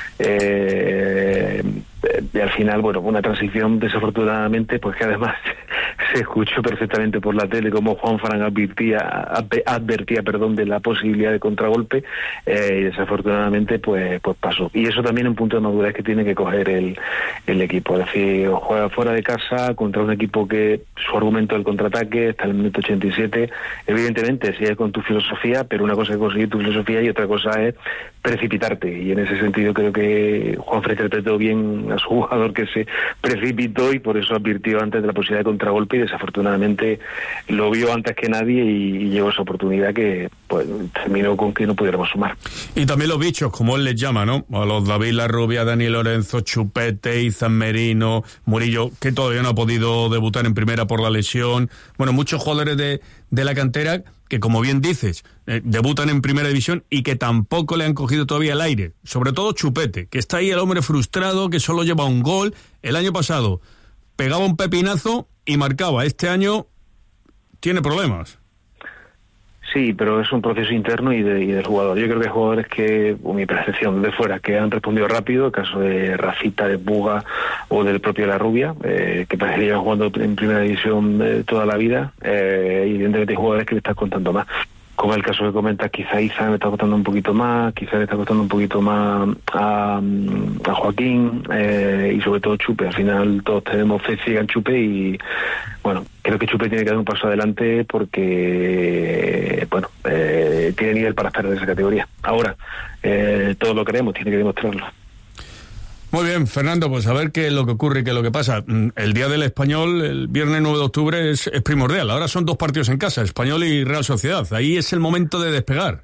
Y al final, bueno, una transición desafortunadamente, pues que además se escuchó perfectamente por la tele como Juanfran advertía de la posibilidad de contragolpe, y desafortunadamente pues pasó. Y eso también es un punto de madurez que tiene que coger el equipo. Es decir, juega fuera de casa contra un equipo que su argumento del contraataque está en el minuto 87. Evidentemente, sigue con tu filosofía, pero una cosa es conseguir tu filosofía y otra cosa es precipitarte. Y en ese sentido creo que Juanfran interpretó bien a su jugador, que se precipitó, y por eso advirtió antes de la posibilidad de contragolpe, y desafortunadamente lo vio antes que nadie y llegó esa oportunidad que pues terminó con que no pudiéramos sumar. Y también los bichos, como él les llama, ¿no? A los David Larrubia, Dani Lorenzo, Chupete, Izan Merino, Murillo, que todavía no ha podido debutar en primera por la lesión. Bueno, muchos jugadores de la cantera que, como bien dices, debutan en primera división y que tampoco le han cogido todavía el aire. Sobre todo Chupete, que está ahí el hombre frustrado, que solo lleva un gol. El año pasado pegaba un pepinazo y marcaba. Este año tiene problemas. Sí, pero es un proceso interno y del jugador. Yo creo que hay jugadores que, o mi percepción de fuera, que han respondido rápido, el caso de Rafita, de Buga o del propio Larrubia, que parece que llevan jugando en primera división toda la vida, y evidentemente hay jugadores que le están contando más. como el caso que comentas, quizá Isa me está costando un poquito más, quizá le está costando un poquito más a Joaquín, y sobre todo Chupe. Al final todos tenemos fe ciega en Chupe y bueno, creo que Chupe tiene que dar un paso adelante porque bueno, tiene nivel para estar en esa categoría. Ahora, todos lo queremos, tiene que demostrarlo. Muy bien, Fernando, pues a ver qué es lo que ocurre y qué es lo que pasa. El Día del Español, el viernes 9 de octubre, es primordial. Ahora son 2 partidos en casa, Español y Real Sociedad. Ahí es el momento de despegar.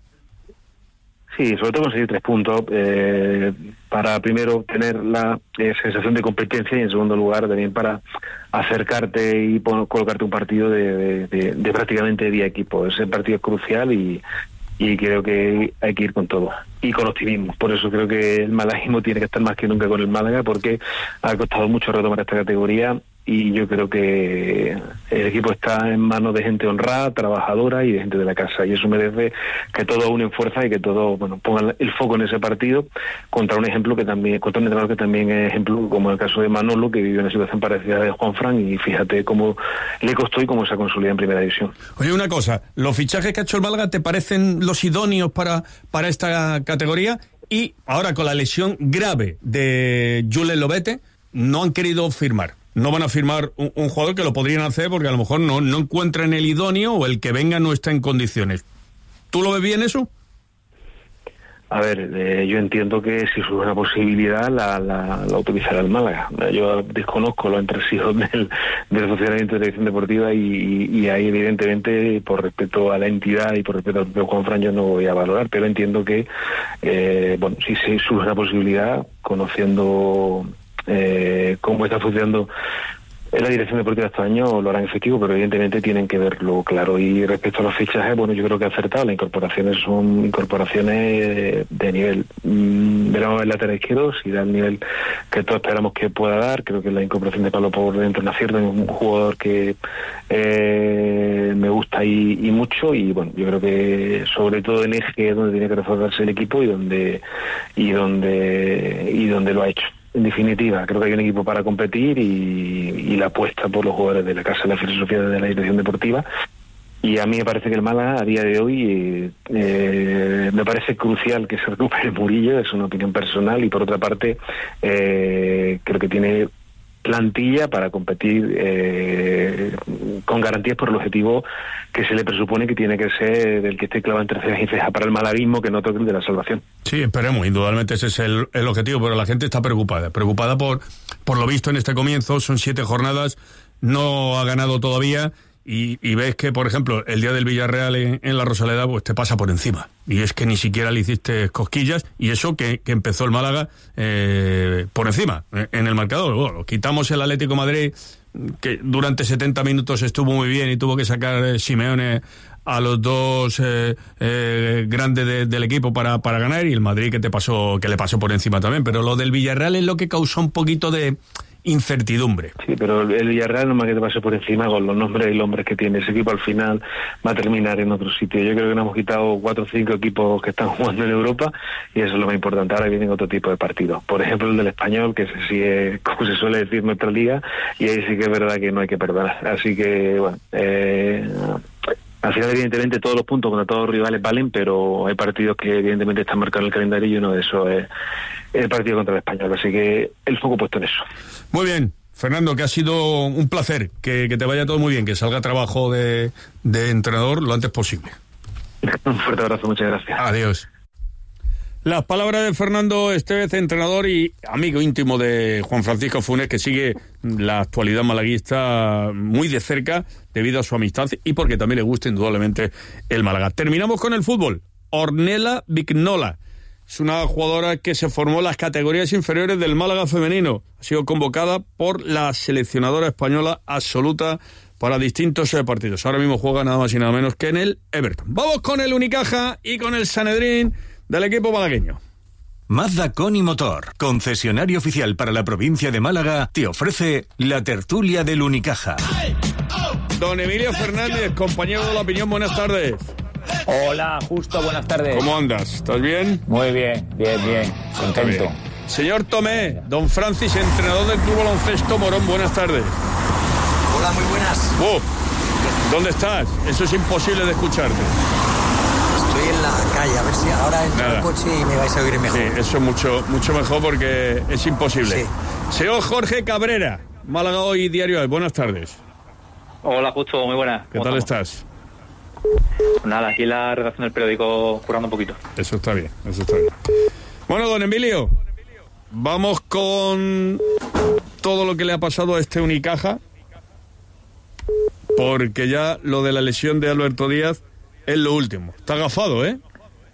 Sí, sobre todo conseguir 3 puntos para primero tener la sensación de competencia y en segundo lugar también para acercarte y colocarte un partido de prácticamente día equipo. Ese partido es crucial y creo que hay que ir con todo y con optimismo. Por eso creo que el malaguismo tiene que estar más que nunca con el Málaga, porque ha costado mucho retomar esta categoría y yo creo que el equipo está en manos de gente honrada, trabajadora y de gente de la casa, y eso merece que todos unen fuerza y que todos pongan el foco en ese partido contra un entrenador que también es ejemplo, como el caso de Manolo, que vivió una situación parecida a la de Juanfran, y fíjate cómo le costó y cómo se ha consolidado en primera división. Oye, una cosa, ¿los fichajes que ha hecho el Málaga te parecen los idóneos para esta categoría? Y ahora con la lesión grave de Julen Lobete, no han querido firmar. No van a firmar un jugador que lo podrían hacer porque a lo mejor no encuentran el idóneo o el que venga no está en condiciones. ¿Tú lo ves bien eso? A ver, yo entiendo que si surge una posibilidad la utilizará el Málaga. Yo desconozco los entresijos del funcionamiento de la dirección deportiva y ahí evidentemente por respeto a la entidad y por respeto al propio Juanfran yo no voy a valorar, pero entiendo que si se surge una posibilidad, conociendo cómo está funcionando en la dirección deportiva este año, lo harán efectivo, pero evidentemente tienen que verlo claro. Y respecto a los fichajes, yo creo que ha acertado. Las incorporaciones son incorporaciones de nivel. Veremos el lateral izquierdo, si da el nivel que todos esperamos que pueda dar. Creo que la incorporación de Pablo por dentro es un acierto, es un jugador que me gusta y mucho, y bueno, yo creo que sobre todo en eje es donde tiene que reforzarse el equipo y donde lo ha hecho. En definitiva, creo que hay un equipo para competir y la apuesta por los jugadores de la casa, la filosofía de la dirección deportiva. Y a mí me parece que el Málaga, a día de hoy, me parece crucial que se recupere Murillo, es una opinión personal, y por otra parte, creo que tiene plantilla para competir con garantías por el objetivo que se le presupone que tiene que ser el que esté clavado entre cejas y cejas para el malaguismo, que no toque el de la salvación. Sí, esperemos, indudablemente ese es el objetivo, pero la gente está preocupada por lo visto en este comienzo. Son 7 jornadas, no ha ganado todavía. Y ves que, por ejemplo, el día del Villarreal en la Rosaleda, pues te pasa por encima. Y es que ni siquiera le hiciste cosquillas, y eso que empezó el Málaga por encima, en el marcador. Bueno, quitamos el Atlético de Madrid, que durante 70 minutos estuvo muy bien y tuvo que sacar Simeone a los 2 grandes del equipo para ganar, y el Madrid que le pasó por encima también. Pero lo del Villarreal es lo que causó un poquito de incertidumbre. Sí, pero el Villarreal no más que te pase por encima con los nombres y los hombres que tiene. Ese equipo al final va a terminar en otro sitio. Yo creo que nos hemos quitado 4 o 5 equipos que están jugando en Europa, y eso es lo más importante. Ahora vienen otro tipo de partidos. Por ejemplo, el del Español, que ese sí es, como se suele decir, nuestra liga, y ahí sí que es verdad que no hay que perdonar. Así que, bueno, al final, evidentemente, todos los puntos contra todos los rivales valen, pero hay partidos que evidentemente están marcados en el calendario, y uno de esos es el partido contra el Español. Así que el foco puesto en eso. Muy bien, Fernando, que ha sido un placer, que te vaya todo muy bien, que salga trabajo de entrenador lo antes posible. Un fuerte abrazo, muchas gracias. Adiós. Las palabras de Fernando Estévez, entrenador y amigo íntimo de Juan Francisco Funes, que sigue la actualidad malaguista muy de cerca debido a su amistad y porque también le gusta indudablemente el Málaga. Terminamos con el fútbol. Ornella Vignola es una jugadora que se formó en las categorías inferiores del Málaga femenino. Ha sido convocada por la seleccionadora española absoluta para distintos partidos. Ahora mismo juega nada más y nada menos que en el Everton. Vamos con el Unicaja y con el Sanedrín del equipo malagueño. Mazda Coni Motor, concesionario oficial para la provincia de Málaga, te ofrece la tertulia del Unicaja. Don Emilio Fernández, compañero de La Opinión, buenas tardes. Hola, Justo, buenas tardes. ¿Cómo andas? ¿Estás bien? Muy bien, contento. Bien. Señor Tomé, don Francis, entrenador del Club Baloncesto Morón, buenas tardes. Hola, muy buenas. ¿Dónde estás? Eso es imposible de escucharte. estoy en la calle, a ver si ahora entro al coche y me vais a oír mejor. Sí, eso es mucho mejor porque es imposible. Sí. Señor Jorge Cabrera, Málaga Hoy, Diario AS, buenas tardes. Hola, Justo, muy buenas. ¿Qué tal estás? Pues nada, aquí en la redacción del periódico currando un poquito. Eso está bien. Bueno, don Emilio, vamos con todo lo que le ha pasado a este Unicaja, porque ya lo de la lesión de Alberto Díaz es lo último. Está agafado, ¿eh?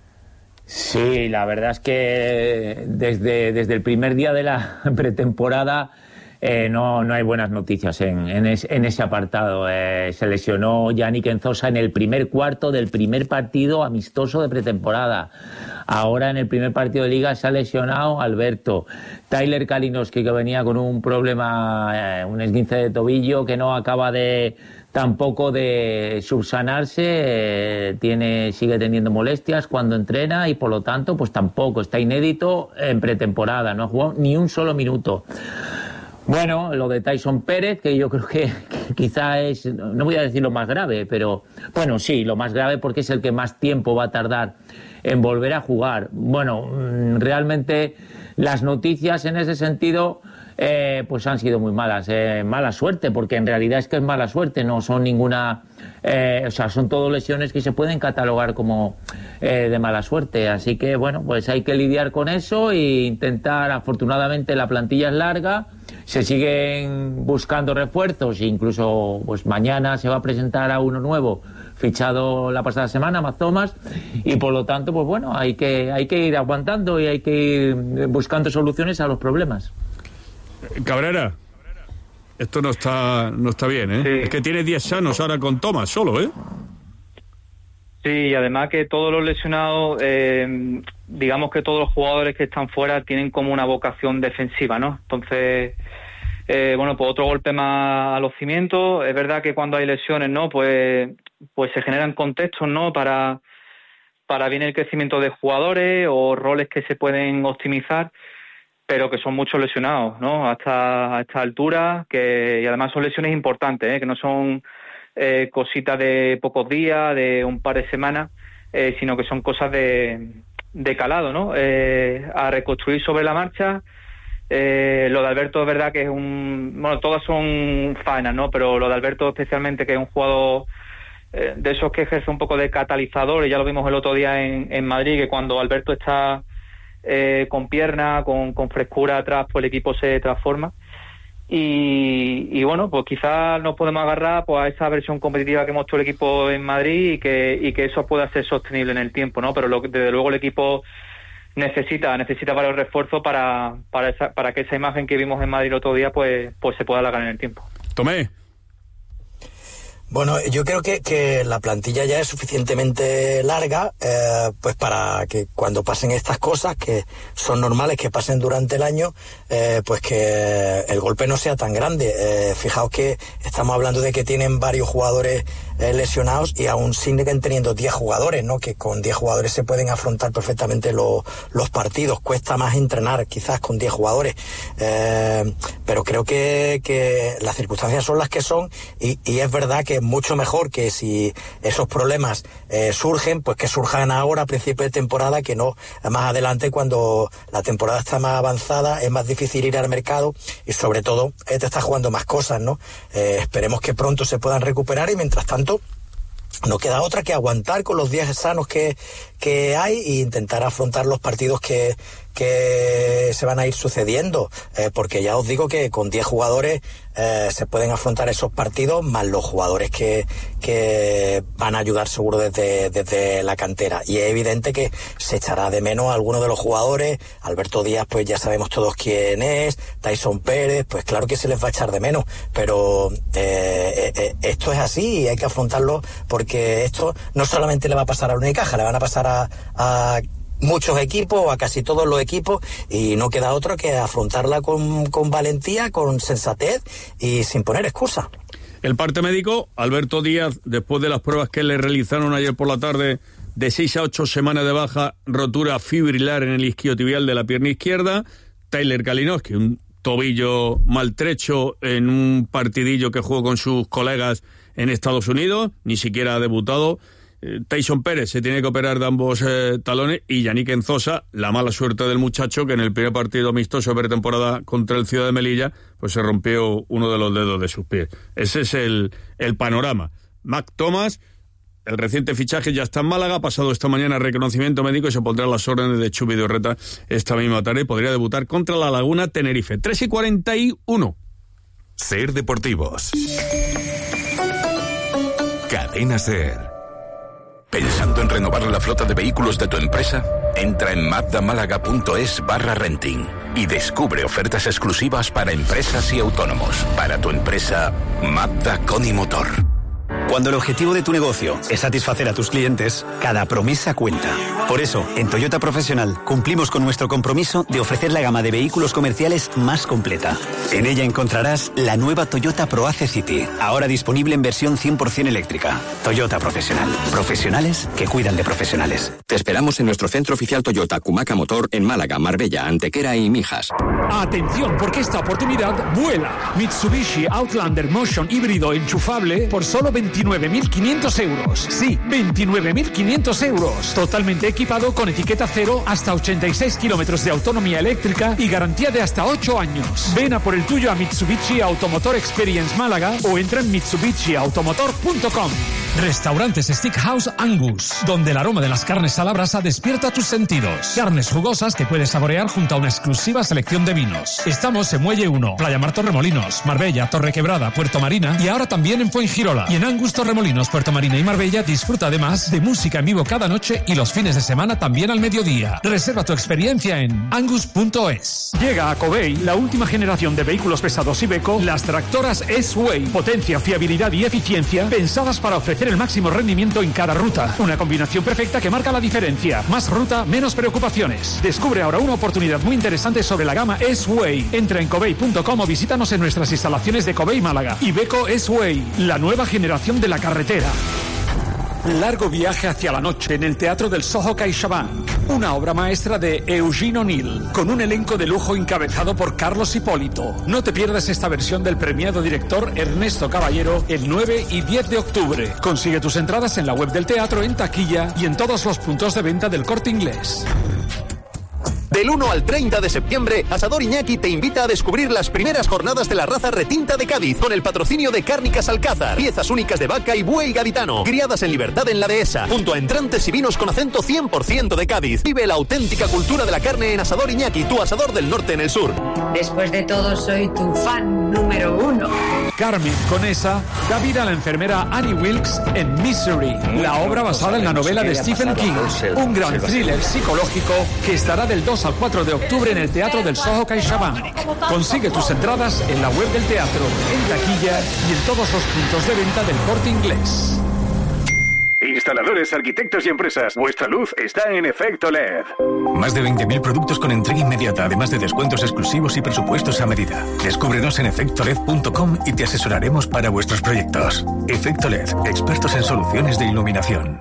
Sí, la verdad es que desde el primer día de la pretemporada no hay buenas noticias en ese apartado. Se lesionó Yannick Enzosa en el primer cuarto del primer partido amistoso de pretemporada. Ahora en el primer partido de Liga se ha lesionado Alberto. Tyler Kalinowski, que venía con un problema, un esguince de tobillo que no acaba tampoco de subsanarse, sigue teniendo molestias cuando entrena y por lo tanto pues tampoco está inédito en pretemporada, no ha jugado ni un solo minuto. Bueno, lo de Tyson Pérez, que yo creo que quizá es, no voy a decir lo más grave, pero bueno, sí, lo más grave porque es el que más tiempo va a tardar en volver a jugar. Bueno, realmente las noticias en ese sentido pues han sido muy malas. Mala suerte, porque en realidad es que es mala suerte, no son ninguna... son todo lesiones que se pueden catalogar como de mala suerte. Así que, bueno, pues hay que lidiar con eso e intentar, afortunadamente la plantilla es larga, se siguen buscando refuerzos, incluso pues mañana se va a presentar a uno nuevo, fichado la pasada semana, Matt Thomas, y por lo tanto, pues bueno, hay que ir aguantando y hay que ir buscando soluciones a los problemas. Cabrera, esto no está bien, ¿eh? Sí. Es que tiene 10 sanos ahora con Thomas solo, ¿eh? Sí, y además que todos los lesionados, digamos que todos los jugadores que están fuera tienen como una vocación defensiva, ¿no? Entonces, pues otro golpe más a los cimientos. Es verdad que cuando hay lesiones, ¿no? Pues se generan contextos, ¿no? Para bien el crecimiento de jugadores o roles que se pueden optimizar, pero que son muchos lesionados, ¿no? Hasta esta altura, y además son lesiones importantes, que no son cositas de pocos días, de un par de semanas, sino que son cosas de calado, ¿no? A reconstruir sobre la marcha. Lo de Alberto es verdad que es todas son faenas, ¿no? Pero lo de Alberto especialmente, que es un jugador de esos que ejerce un poco de catalizador, y ya lo vimos el otro día en Madrid, que cuando Alberto está con pierna, con frescura atrás, pues el equipo se transforma. Y bueno, pues quizás nos podemos agarrar pues a esa versión competitiva que mostró el equipo en Madrid y que eso pueda ser sostenible en el tiempo, ¿no? Pero desde luego el equipo necesita varios refuerzos para que esa imagen que vimos en Madrid el otro día pues se pueda alargar en el tiempo. Tomé. Bueno, yo creo que la plantilla ya es suficientemente larga pues para que cuando pasen estas cosas, que son normales que pasen durante el año, pues que el golpe no sea tan grande. Fijaos que estamos hablando de que tienen varios jugadores lesionados y aún siguen teniendo 10 jugadores, ¿no? Que con 10 jugadores se pueden afrontar perfectamente los partidos. Cuesta más entrenar quizás con 10 jugadores, pero creo que las circunstancias son las que son y es verdad que es mucho mejor que si esos problemas surgen, pues que surjan ahora a principio de temporada, que no más adelante cuando la temporada está más avanzada. Es más difícil ir al mercado y sobre todo te está jugando más cosas, ¿no? Esperemos que pronto se puedan recuperar y mientras tanto no queda otra que aguantar con los 10 sanos que hay e intentar afrontar los partidos que se van a ir sucediendo, porque ya os digo que con 10 jugadores se pueden afrontar esos partidos, más los jugadores que van a ayudar seguro desde la cantera. Y es evidente que se echará de menos a alguno de los jugadores. Alberto Díaz, pues ya sabemos todos quién es. Tyson Pérez, pues claro que se les va a echar de menos, pero esto es así y hay que afrontarlo, porque esto no solamente le va a pasar a Unicaja, le van a pasar a muchos equipos o a casi todos los equipos, y no queda otro que afrontarla con valentía, con sensatez y sin poner excusas. El parte médico, Alberto Díaz, después de las pruebas que le realizaron ayer por la tarde, de 6 a 8 semanas de baja, rotura fibrilar en el isquiotibial de la pierna izquierda. Tyler Kalinowski, un tobillo maltrecho en un partidillo que jugó con sus colegas en Estados Unidos, ni siquiera ha debutado. Tyson Pérez se tiene que operar de ambos talones, y Yannick Enzosa, la mala suerte del muchacho, que en el primer partido amistoso de pretemporada contra el Ciudad de Melilla, pues se rompió uno de los dedos de sus pies. Ese es el panorama. Mac Thomas, el reciente fichaje, ya está en Málaga, ha pasado esta mañana reconocimiento médico y se pondrá a las órdenes de Chubi Vidorreta esta misma tarde. Podría debutar contra la Laguna Tenerife. 3:41. Ser Deportivos. Cadena Ser. ¿Pensando en renovar la flota de vehículos de tu empresa? Entra en mazdamálaga.es/renting y descubre ofertas exclusivas para empresas y autónomos. Para tu empresa, Mazda con y Motor. Cuando el objetivo de tu negocio es satisfacer a tus clientes, cada promesa cuenta. Por eso, en Toyota Profesional cumplimos con nuestro compromiso de ofrecer la gama de vehículos comerciales más completa. En ella encontrarás la nueva Toyota ProAce City, ahora disponible en versión 100% eléctrica. Toyota Profesional. Profesionales que cuidan de profesionales. Te esperamos en nuestro centro oficial Toyota Kumaca Motor en Málaga, Marbella, Antequera y Mijas. Atención, porque esta oportunidad vuela. Mitsubishi Outlander Motion híbrido enchufable por solo 29.500 euros. Sí, 29.500 euros. Totalmente equipado con etiqueta cero, hasta 86 kilómetros de autonomía eléctrica y garantía de hasta 8 años. Ven a por el tuyo a Mitsubishi Automotor Experience Málaga o entra en mitsubishiautomotor.com. Restaurantes Steakhouse Angus, donde el aroma de las carnes a la brasa despierta tus sentidos. Carnes jugosas que puedes saborear junto a una exclusiva selección de vinos. Estamos en Muelle 1, Playa Mar Torremolinos, Marbella, Torrequebrada, Puerto Marina y ahora también en Fuengirola. Y en Angus Torremolinos, Puerto Marina y Marbella disfruta además de música en vivo cada noche y los fines de semana también al mediodía. Reserva tu experiencia en angus.es. Llega a Covey la última generación de vehículos pesados Iveco, las tractoras S-Way. Potencia, fiabilidad y eficiencia pensadas para ofrecer el máximo rendimiento en cada ruta. Una combinación perfecta que marca la diferencia. Más ruta, menos preocupaciones. Descubre ahora una oportunidad muy interesante sobre la gama S-Way. Entra en covey.com o visítanos en nuestras instalaciones de Covey Málaga. Iveco S-Way, la nueva generación de la carretera. Largo viaje hacia la noche en el Teatro del Soho CaixaBank. Una obra maestra de Eugene O'Neill, con un elenco de lujo encabezado por Carlos Hipólito. No te pierdas esta versión del premiado director Ernesto Caballero el 9 y 10 de octubre. Consigue tus entradas en la web del teatro, en taquilla y en todos los puntos de venta del Corte Inglés. Del 1 al 30 de septiembre, Asador Iñaki te invita a descubrir las primeras jornadas de la raza retinta de Cádiz, con el patrocinio de Cárnicas Alcázar, piezas únicas de vaca y buey gaditano, criadas en libertad en la dehesa, junto a entrantes y vinos con acento 100% de Cádiz. Vive la auténtica cultura de la carne en Asador Iñaki, tu asador del norte en el sur. Después de todo, soy tu fan número 1. Carmen Conesa da vida a la enfermera Annie Wilkes en Misery, la obra basada en la novela de Stephen King, un gran thriller psicológico que estará del 2 al 4 de octubre en el Teatro del Soho CaixaBank. Consigue tus entradas en la web del teatro, en taquilla y en todos los puntos de venta del Corte Inglés. Instaladores, arquitectos y empresas, vuestra luz está en Efecto LED. Más de 20.000 productos con entrega inmediata, además de descuentos exclusivos y presupuestos a medida. Descúbrenos en efectoled.com y te asesoraremos para vuestros proyectos. Efecto LED, expertos en soluciones de iluminación.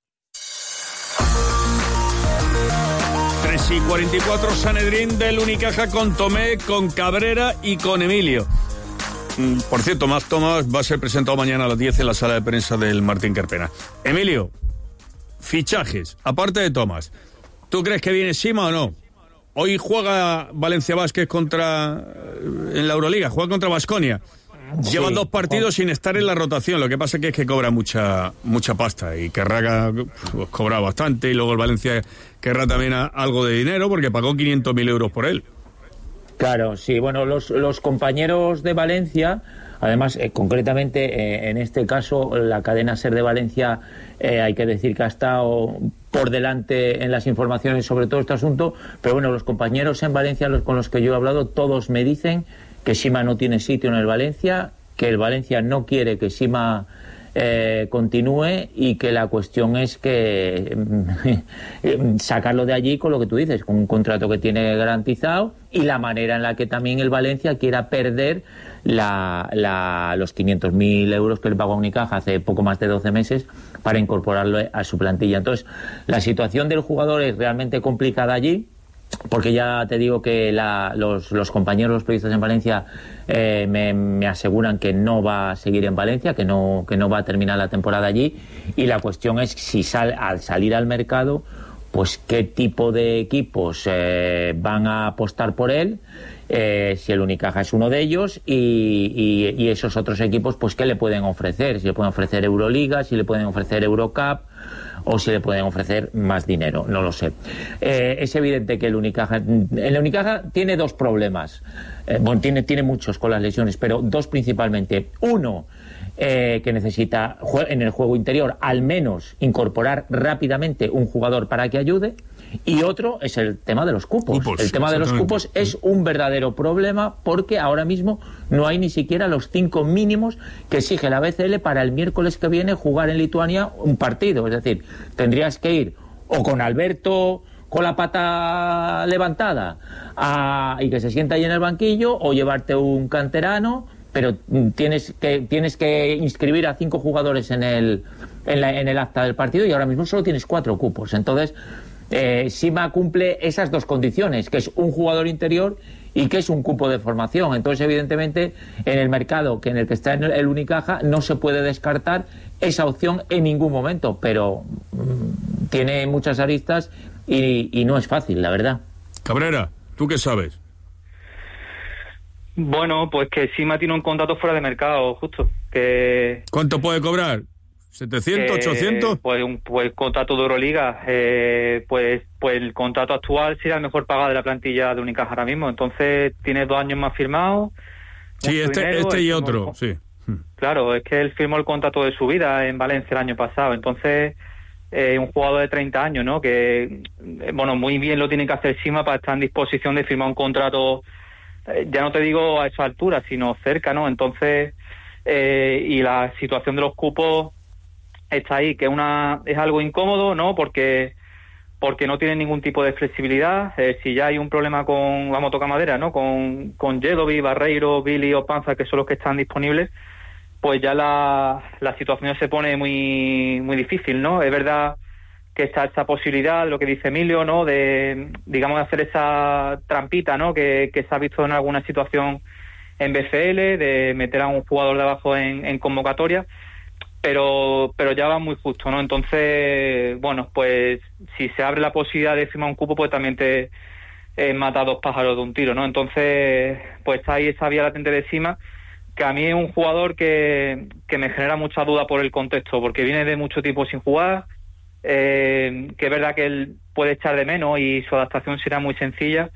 3:44, Sanedrín del Unicaja con Tomé, con Cabrera y con Emilio. Por cierto, Mac Thomas va a ser presentado mañana a las 10 en la sala de prensa del Martín Carpena. Emilio, fichajes, aparte de Thomas, ¿tú crees que viene Sima o no? Hoy juega Valencia Vázquez en la Euroliga, juega contra Baskonia. Llevan 2 partidos sin estar en la rotación, lo que pasa es que cobra mucha pasta y Carraga pues, cobra bastante, y luego el Valencia querrá también algo de dinero porque pagó 500.000 euros por él. Claro, sí, bueno, los compañeros de Valencia, además, concretamente, en este caso, la cadena SER de Valencia, hay que decir que ha estado por delante en las informaciones sobre todo este asunto, pero bueno, los compañeros en Valencia con los que yo he hablado, todos me dicen que Sima no tiene sitio en el Valencia, que el Valencia no quiere que Sima continúe y que la cuestión es que sacarlo de allí con lo que tú dices, con un contrato que tiene garantizado y la manera en la que también el Valencia quiera perder los 500.000 euros que le pagó a Unicaja hace poco más de 12 meses para incorporarlo a su plantilla. Entonces, la situación del jugador es realmente complicada allí. porque ya te digo que los compañeros, los periodistas en Valencia me aseguran que no va a seguir en Valencia, que no va a terminar la temporada allí, y la cuestión es si al salir al mercado, pues qué tipo de equipos van a apostar por él, si el Unicaja es uno de ellos, y esos otros equipos, pues qué le pueden ofrecer, si le pueden ofrecer Euroliga, si le pueden ofrecer Eurocup, o si le pueden ofrecer más dinero, no lo sé. Es evidente que el Unicaja tiene dos problemas. Bueno, tiene muchos con las lesiones, pero dos principalmente. Uno, que necesita en el juego interior al menos incorporar rápidamente un jugador para que ayude, y otro es el tema de los cupos. El tema de los cupos es un verdadero problema, porque ahora mismo no hay ni siquiera los 5 mínimos que exige la BCL para el miércoles que viene jugar en Lituania un partido. Es decir, tendrías que ir o con Alberto con la pata levantada y que se sienta ahí en el banquillo, o llevarte un canterano, pero tienes que inscribir a 5 jugadores en el acta del partido, y ahora mismo solo tienes 4 cupos. Entonces Sima cumple esas dos condiciones, que es un jugador interior y que es un cupo de formación. Entonces, evidentemente, en el mercado en el que está el Unicaja no se puede descartar esa opción en ningún momento, pero tiene muchas aristas y no es fácil, la verdad. Cabrera, ¿tú qué sabes? Bueno, pues que Sima tiene un contrato fuera de mercado, justo. ¿Cuánto puede cobrar? ¿700, 800? Pues el contrato de Euroliga, pues el contrato actual sería el mejor pagado de la plantilla de Unicaja ahora mismo. Entonces tiene 2 años más firmados. Sí, este y otro, sí. Claro, es que él firmó el contrato de su vida en Valencia el año pasado. Entonces, un jugador de 30 años, ¿no? Que, bueno, muy bien lo tiene que hacer Sima para estar en disposición de firmar un contrato, ya no te digo a esa altura, sino cerca, ¿no? Entonces, y la situación de los cupos está ahí, que es algo incómodo, ¿no? Porque no tiene ningún tipo de flexibilidad. Si ya hay un problema vamos a tocar madera, ¿no? Con Jedovic, Barreiro, Billy o Panza, que son los que están disponibles, pues ya la situación se pone muy, muy difícil, ¿no? Es verdad que está esa posibilidad, lo que dice Emilio, ¿no? De, digamos, hacer esa trampita, ¿no? Que se ha visto en alguna situación en BCL, de meter a un jugador de abajo en convocatoria, pero ya va muy justo, ¿no? Entonces, bueno, pues si se abre la posibilidad de firmar un cupo, pues también te mata 2 pájaros de un tiro, ¿no? Entonces, pues está ahí esa vía latente de Sima, que a mí es un jugador que me genera mucha duda por el contexto, porque viene de mucho tiempo sin jugar, que es verdad que él puede echar de menos y su adaptación será muy sencilla,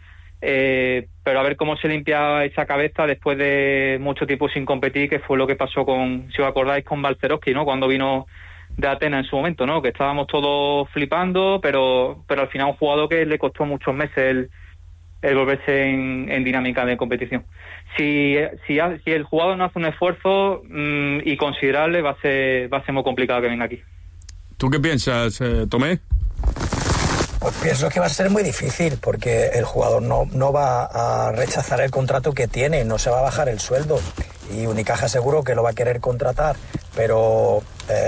pero a ver cómo se limpia esa cabeza después de mucho tiempo sin competir, que fue lo que pasó si os acordáis, con Balcerowski, ¿no? Cuando vino de Atenas en su momento, ¿no? Que estábamos todos flipando, pero al final un jugador que le costó muchos meses el volverse en dinámica de competición. Si el jugador no hace un esfuerzo y considerable, va a ser muy complicado que venga aquí. ¿Tú qué piensas, Tomé? Pues pienso que va a ser muy difícil, porque el jugador no va a rechazar el contrato que tiene, no se va a bajar el sueldo, y Unicaja seguro que lo va a querer contratar, pero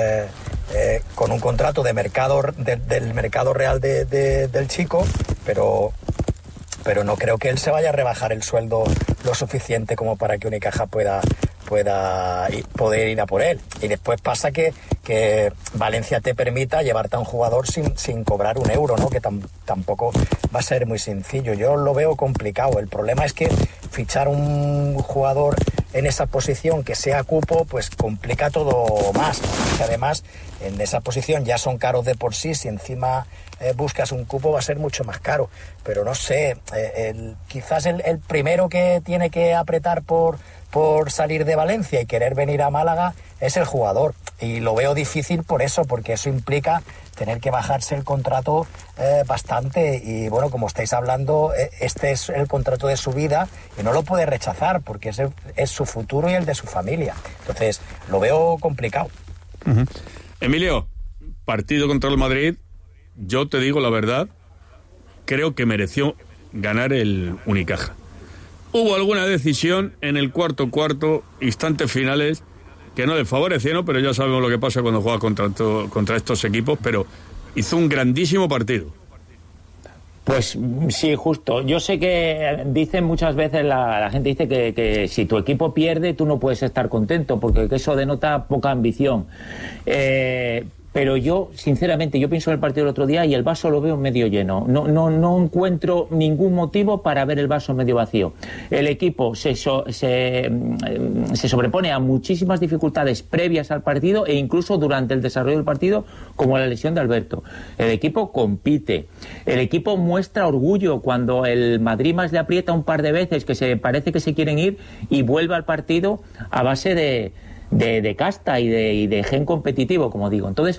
con un contrato de mercado del mercado real del chico, pero no creo que él se vaya a rebajar el sueldo lo suficiente como para que Unicaja pueda poder ir a por él. Y después pasa que Valencia te permita llevarte a un jugador sin cobrar un euro, ¿no? Que tampoco va a ser muy sencillo. Yo lo veo complicado. El problema es que fichar un jugador en esa posición que sea cupo, pues complica todo más. Y además, en esa posición ya son caros de por sí. Si encima buscas un cupo, va a ser mucho más caro. Pero no sé, quizás el primero que tiene que apretar por salir de Valencia y querer venir a Málaga es el jugador, y lo veo difícil por eso, porque eso implica tener que bajarse el contrato bastante, y bueno, como estáis hablando, este es el contrato de su vida y no lo puede rechazar, porque es su futuro y el de su familia. Entonces lo veo complicado. Uh-huh. Emilio, partido contra el Madrid, yo te digo la verdad, creo que mereció ganar el Unicaja. Hubo alguna decisión en el cuarto, instantes finales, que no le favorecieron, pero ya sabemos lo que pasa cuando juega contra estos equipos, pero hizo un grandísimo partido. Pues sí, justo. Yo sé que dicen muchas veces, la gente dice que si tu equipo pierde tú no puedes estar contento porque eso denota poca ambición. Pero yo, sinceramente, yo pienso en el partido del otro día y el vaso lo veo medio lleno. No encuentro ningún motivo para ver el vaso medio vacío. El equipo se sobrepone a muchísimas dificultades previas al partido e incluso durante el desarrollo del partido, como la lesión de Alberto. El equipo compite. El equipo muestra orgullo cuando el Madrid más le aprieta un par de veces, que parece que se quieren ir, y vuelve al partido a base de casta y de gen competitivo, como digo. Entonces,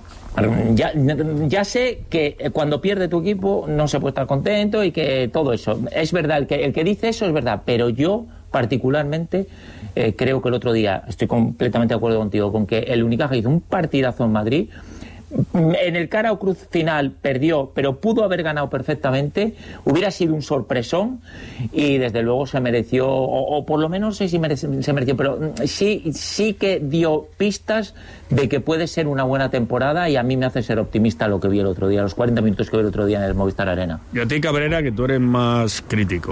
ya sé que cuando pierde tu equipo no se puede estar contento y que todo eso. Es verdad, el que dice eso es verdad, pero yo particularmente creo que el otro día, estoy completamente de acuerdo contigo, con que el Unicaja hizo un partidazo en Madrid. En el cara o cruz final perdió, pero pudo haber ganado perfectamente. Hubiera sido un sorpresón y desde luego se mereció, o por lo menos no sé si se mereció, pero sí que dio pistas de que puede ser una buena temporada, y a mí me hace ser optimista lo que vi el otro día, los 40 minutos que vi el otro día en el Movistar Arena. Y a ti, Cabrera, que tú eres más crítico.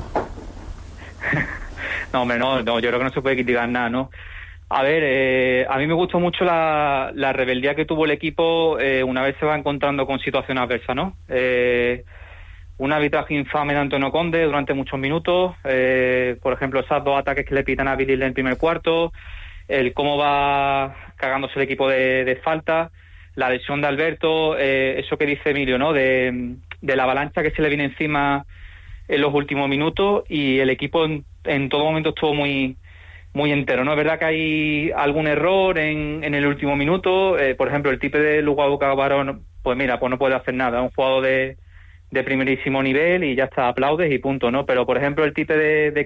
No, hombre, no, yo creo que no se puede criticar nada, ¿no? A ver, a mí me gustó mucho la rebeldía que tuvo el equipo una vez se va encontrando con situaciones adversas, ¿no? Un arbitraje infame de Antonio Conde durante muchos minutos, por ejemplo, esos 2 ataques que le pitan a Billy en el primer cuarto, el cómo va cagándose el equipo de falta, la lesión de Alberto, eso que dice Emilio, ¿no? De la avalancha que se le viene encima en los últimos minutos, y el equipo en todo momento estuvo muy entero, ¿no? Es verdad que hay algún error en el último minuto, por ejemplo, el tipo de Luguado Cabarón, pues mira, pues no puede hacer nada, es un jugador de primerísimo nivel y ya está, aplaudes y punto, ¿no? Pero, por ejemplo, el tipo de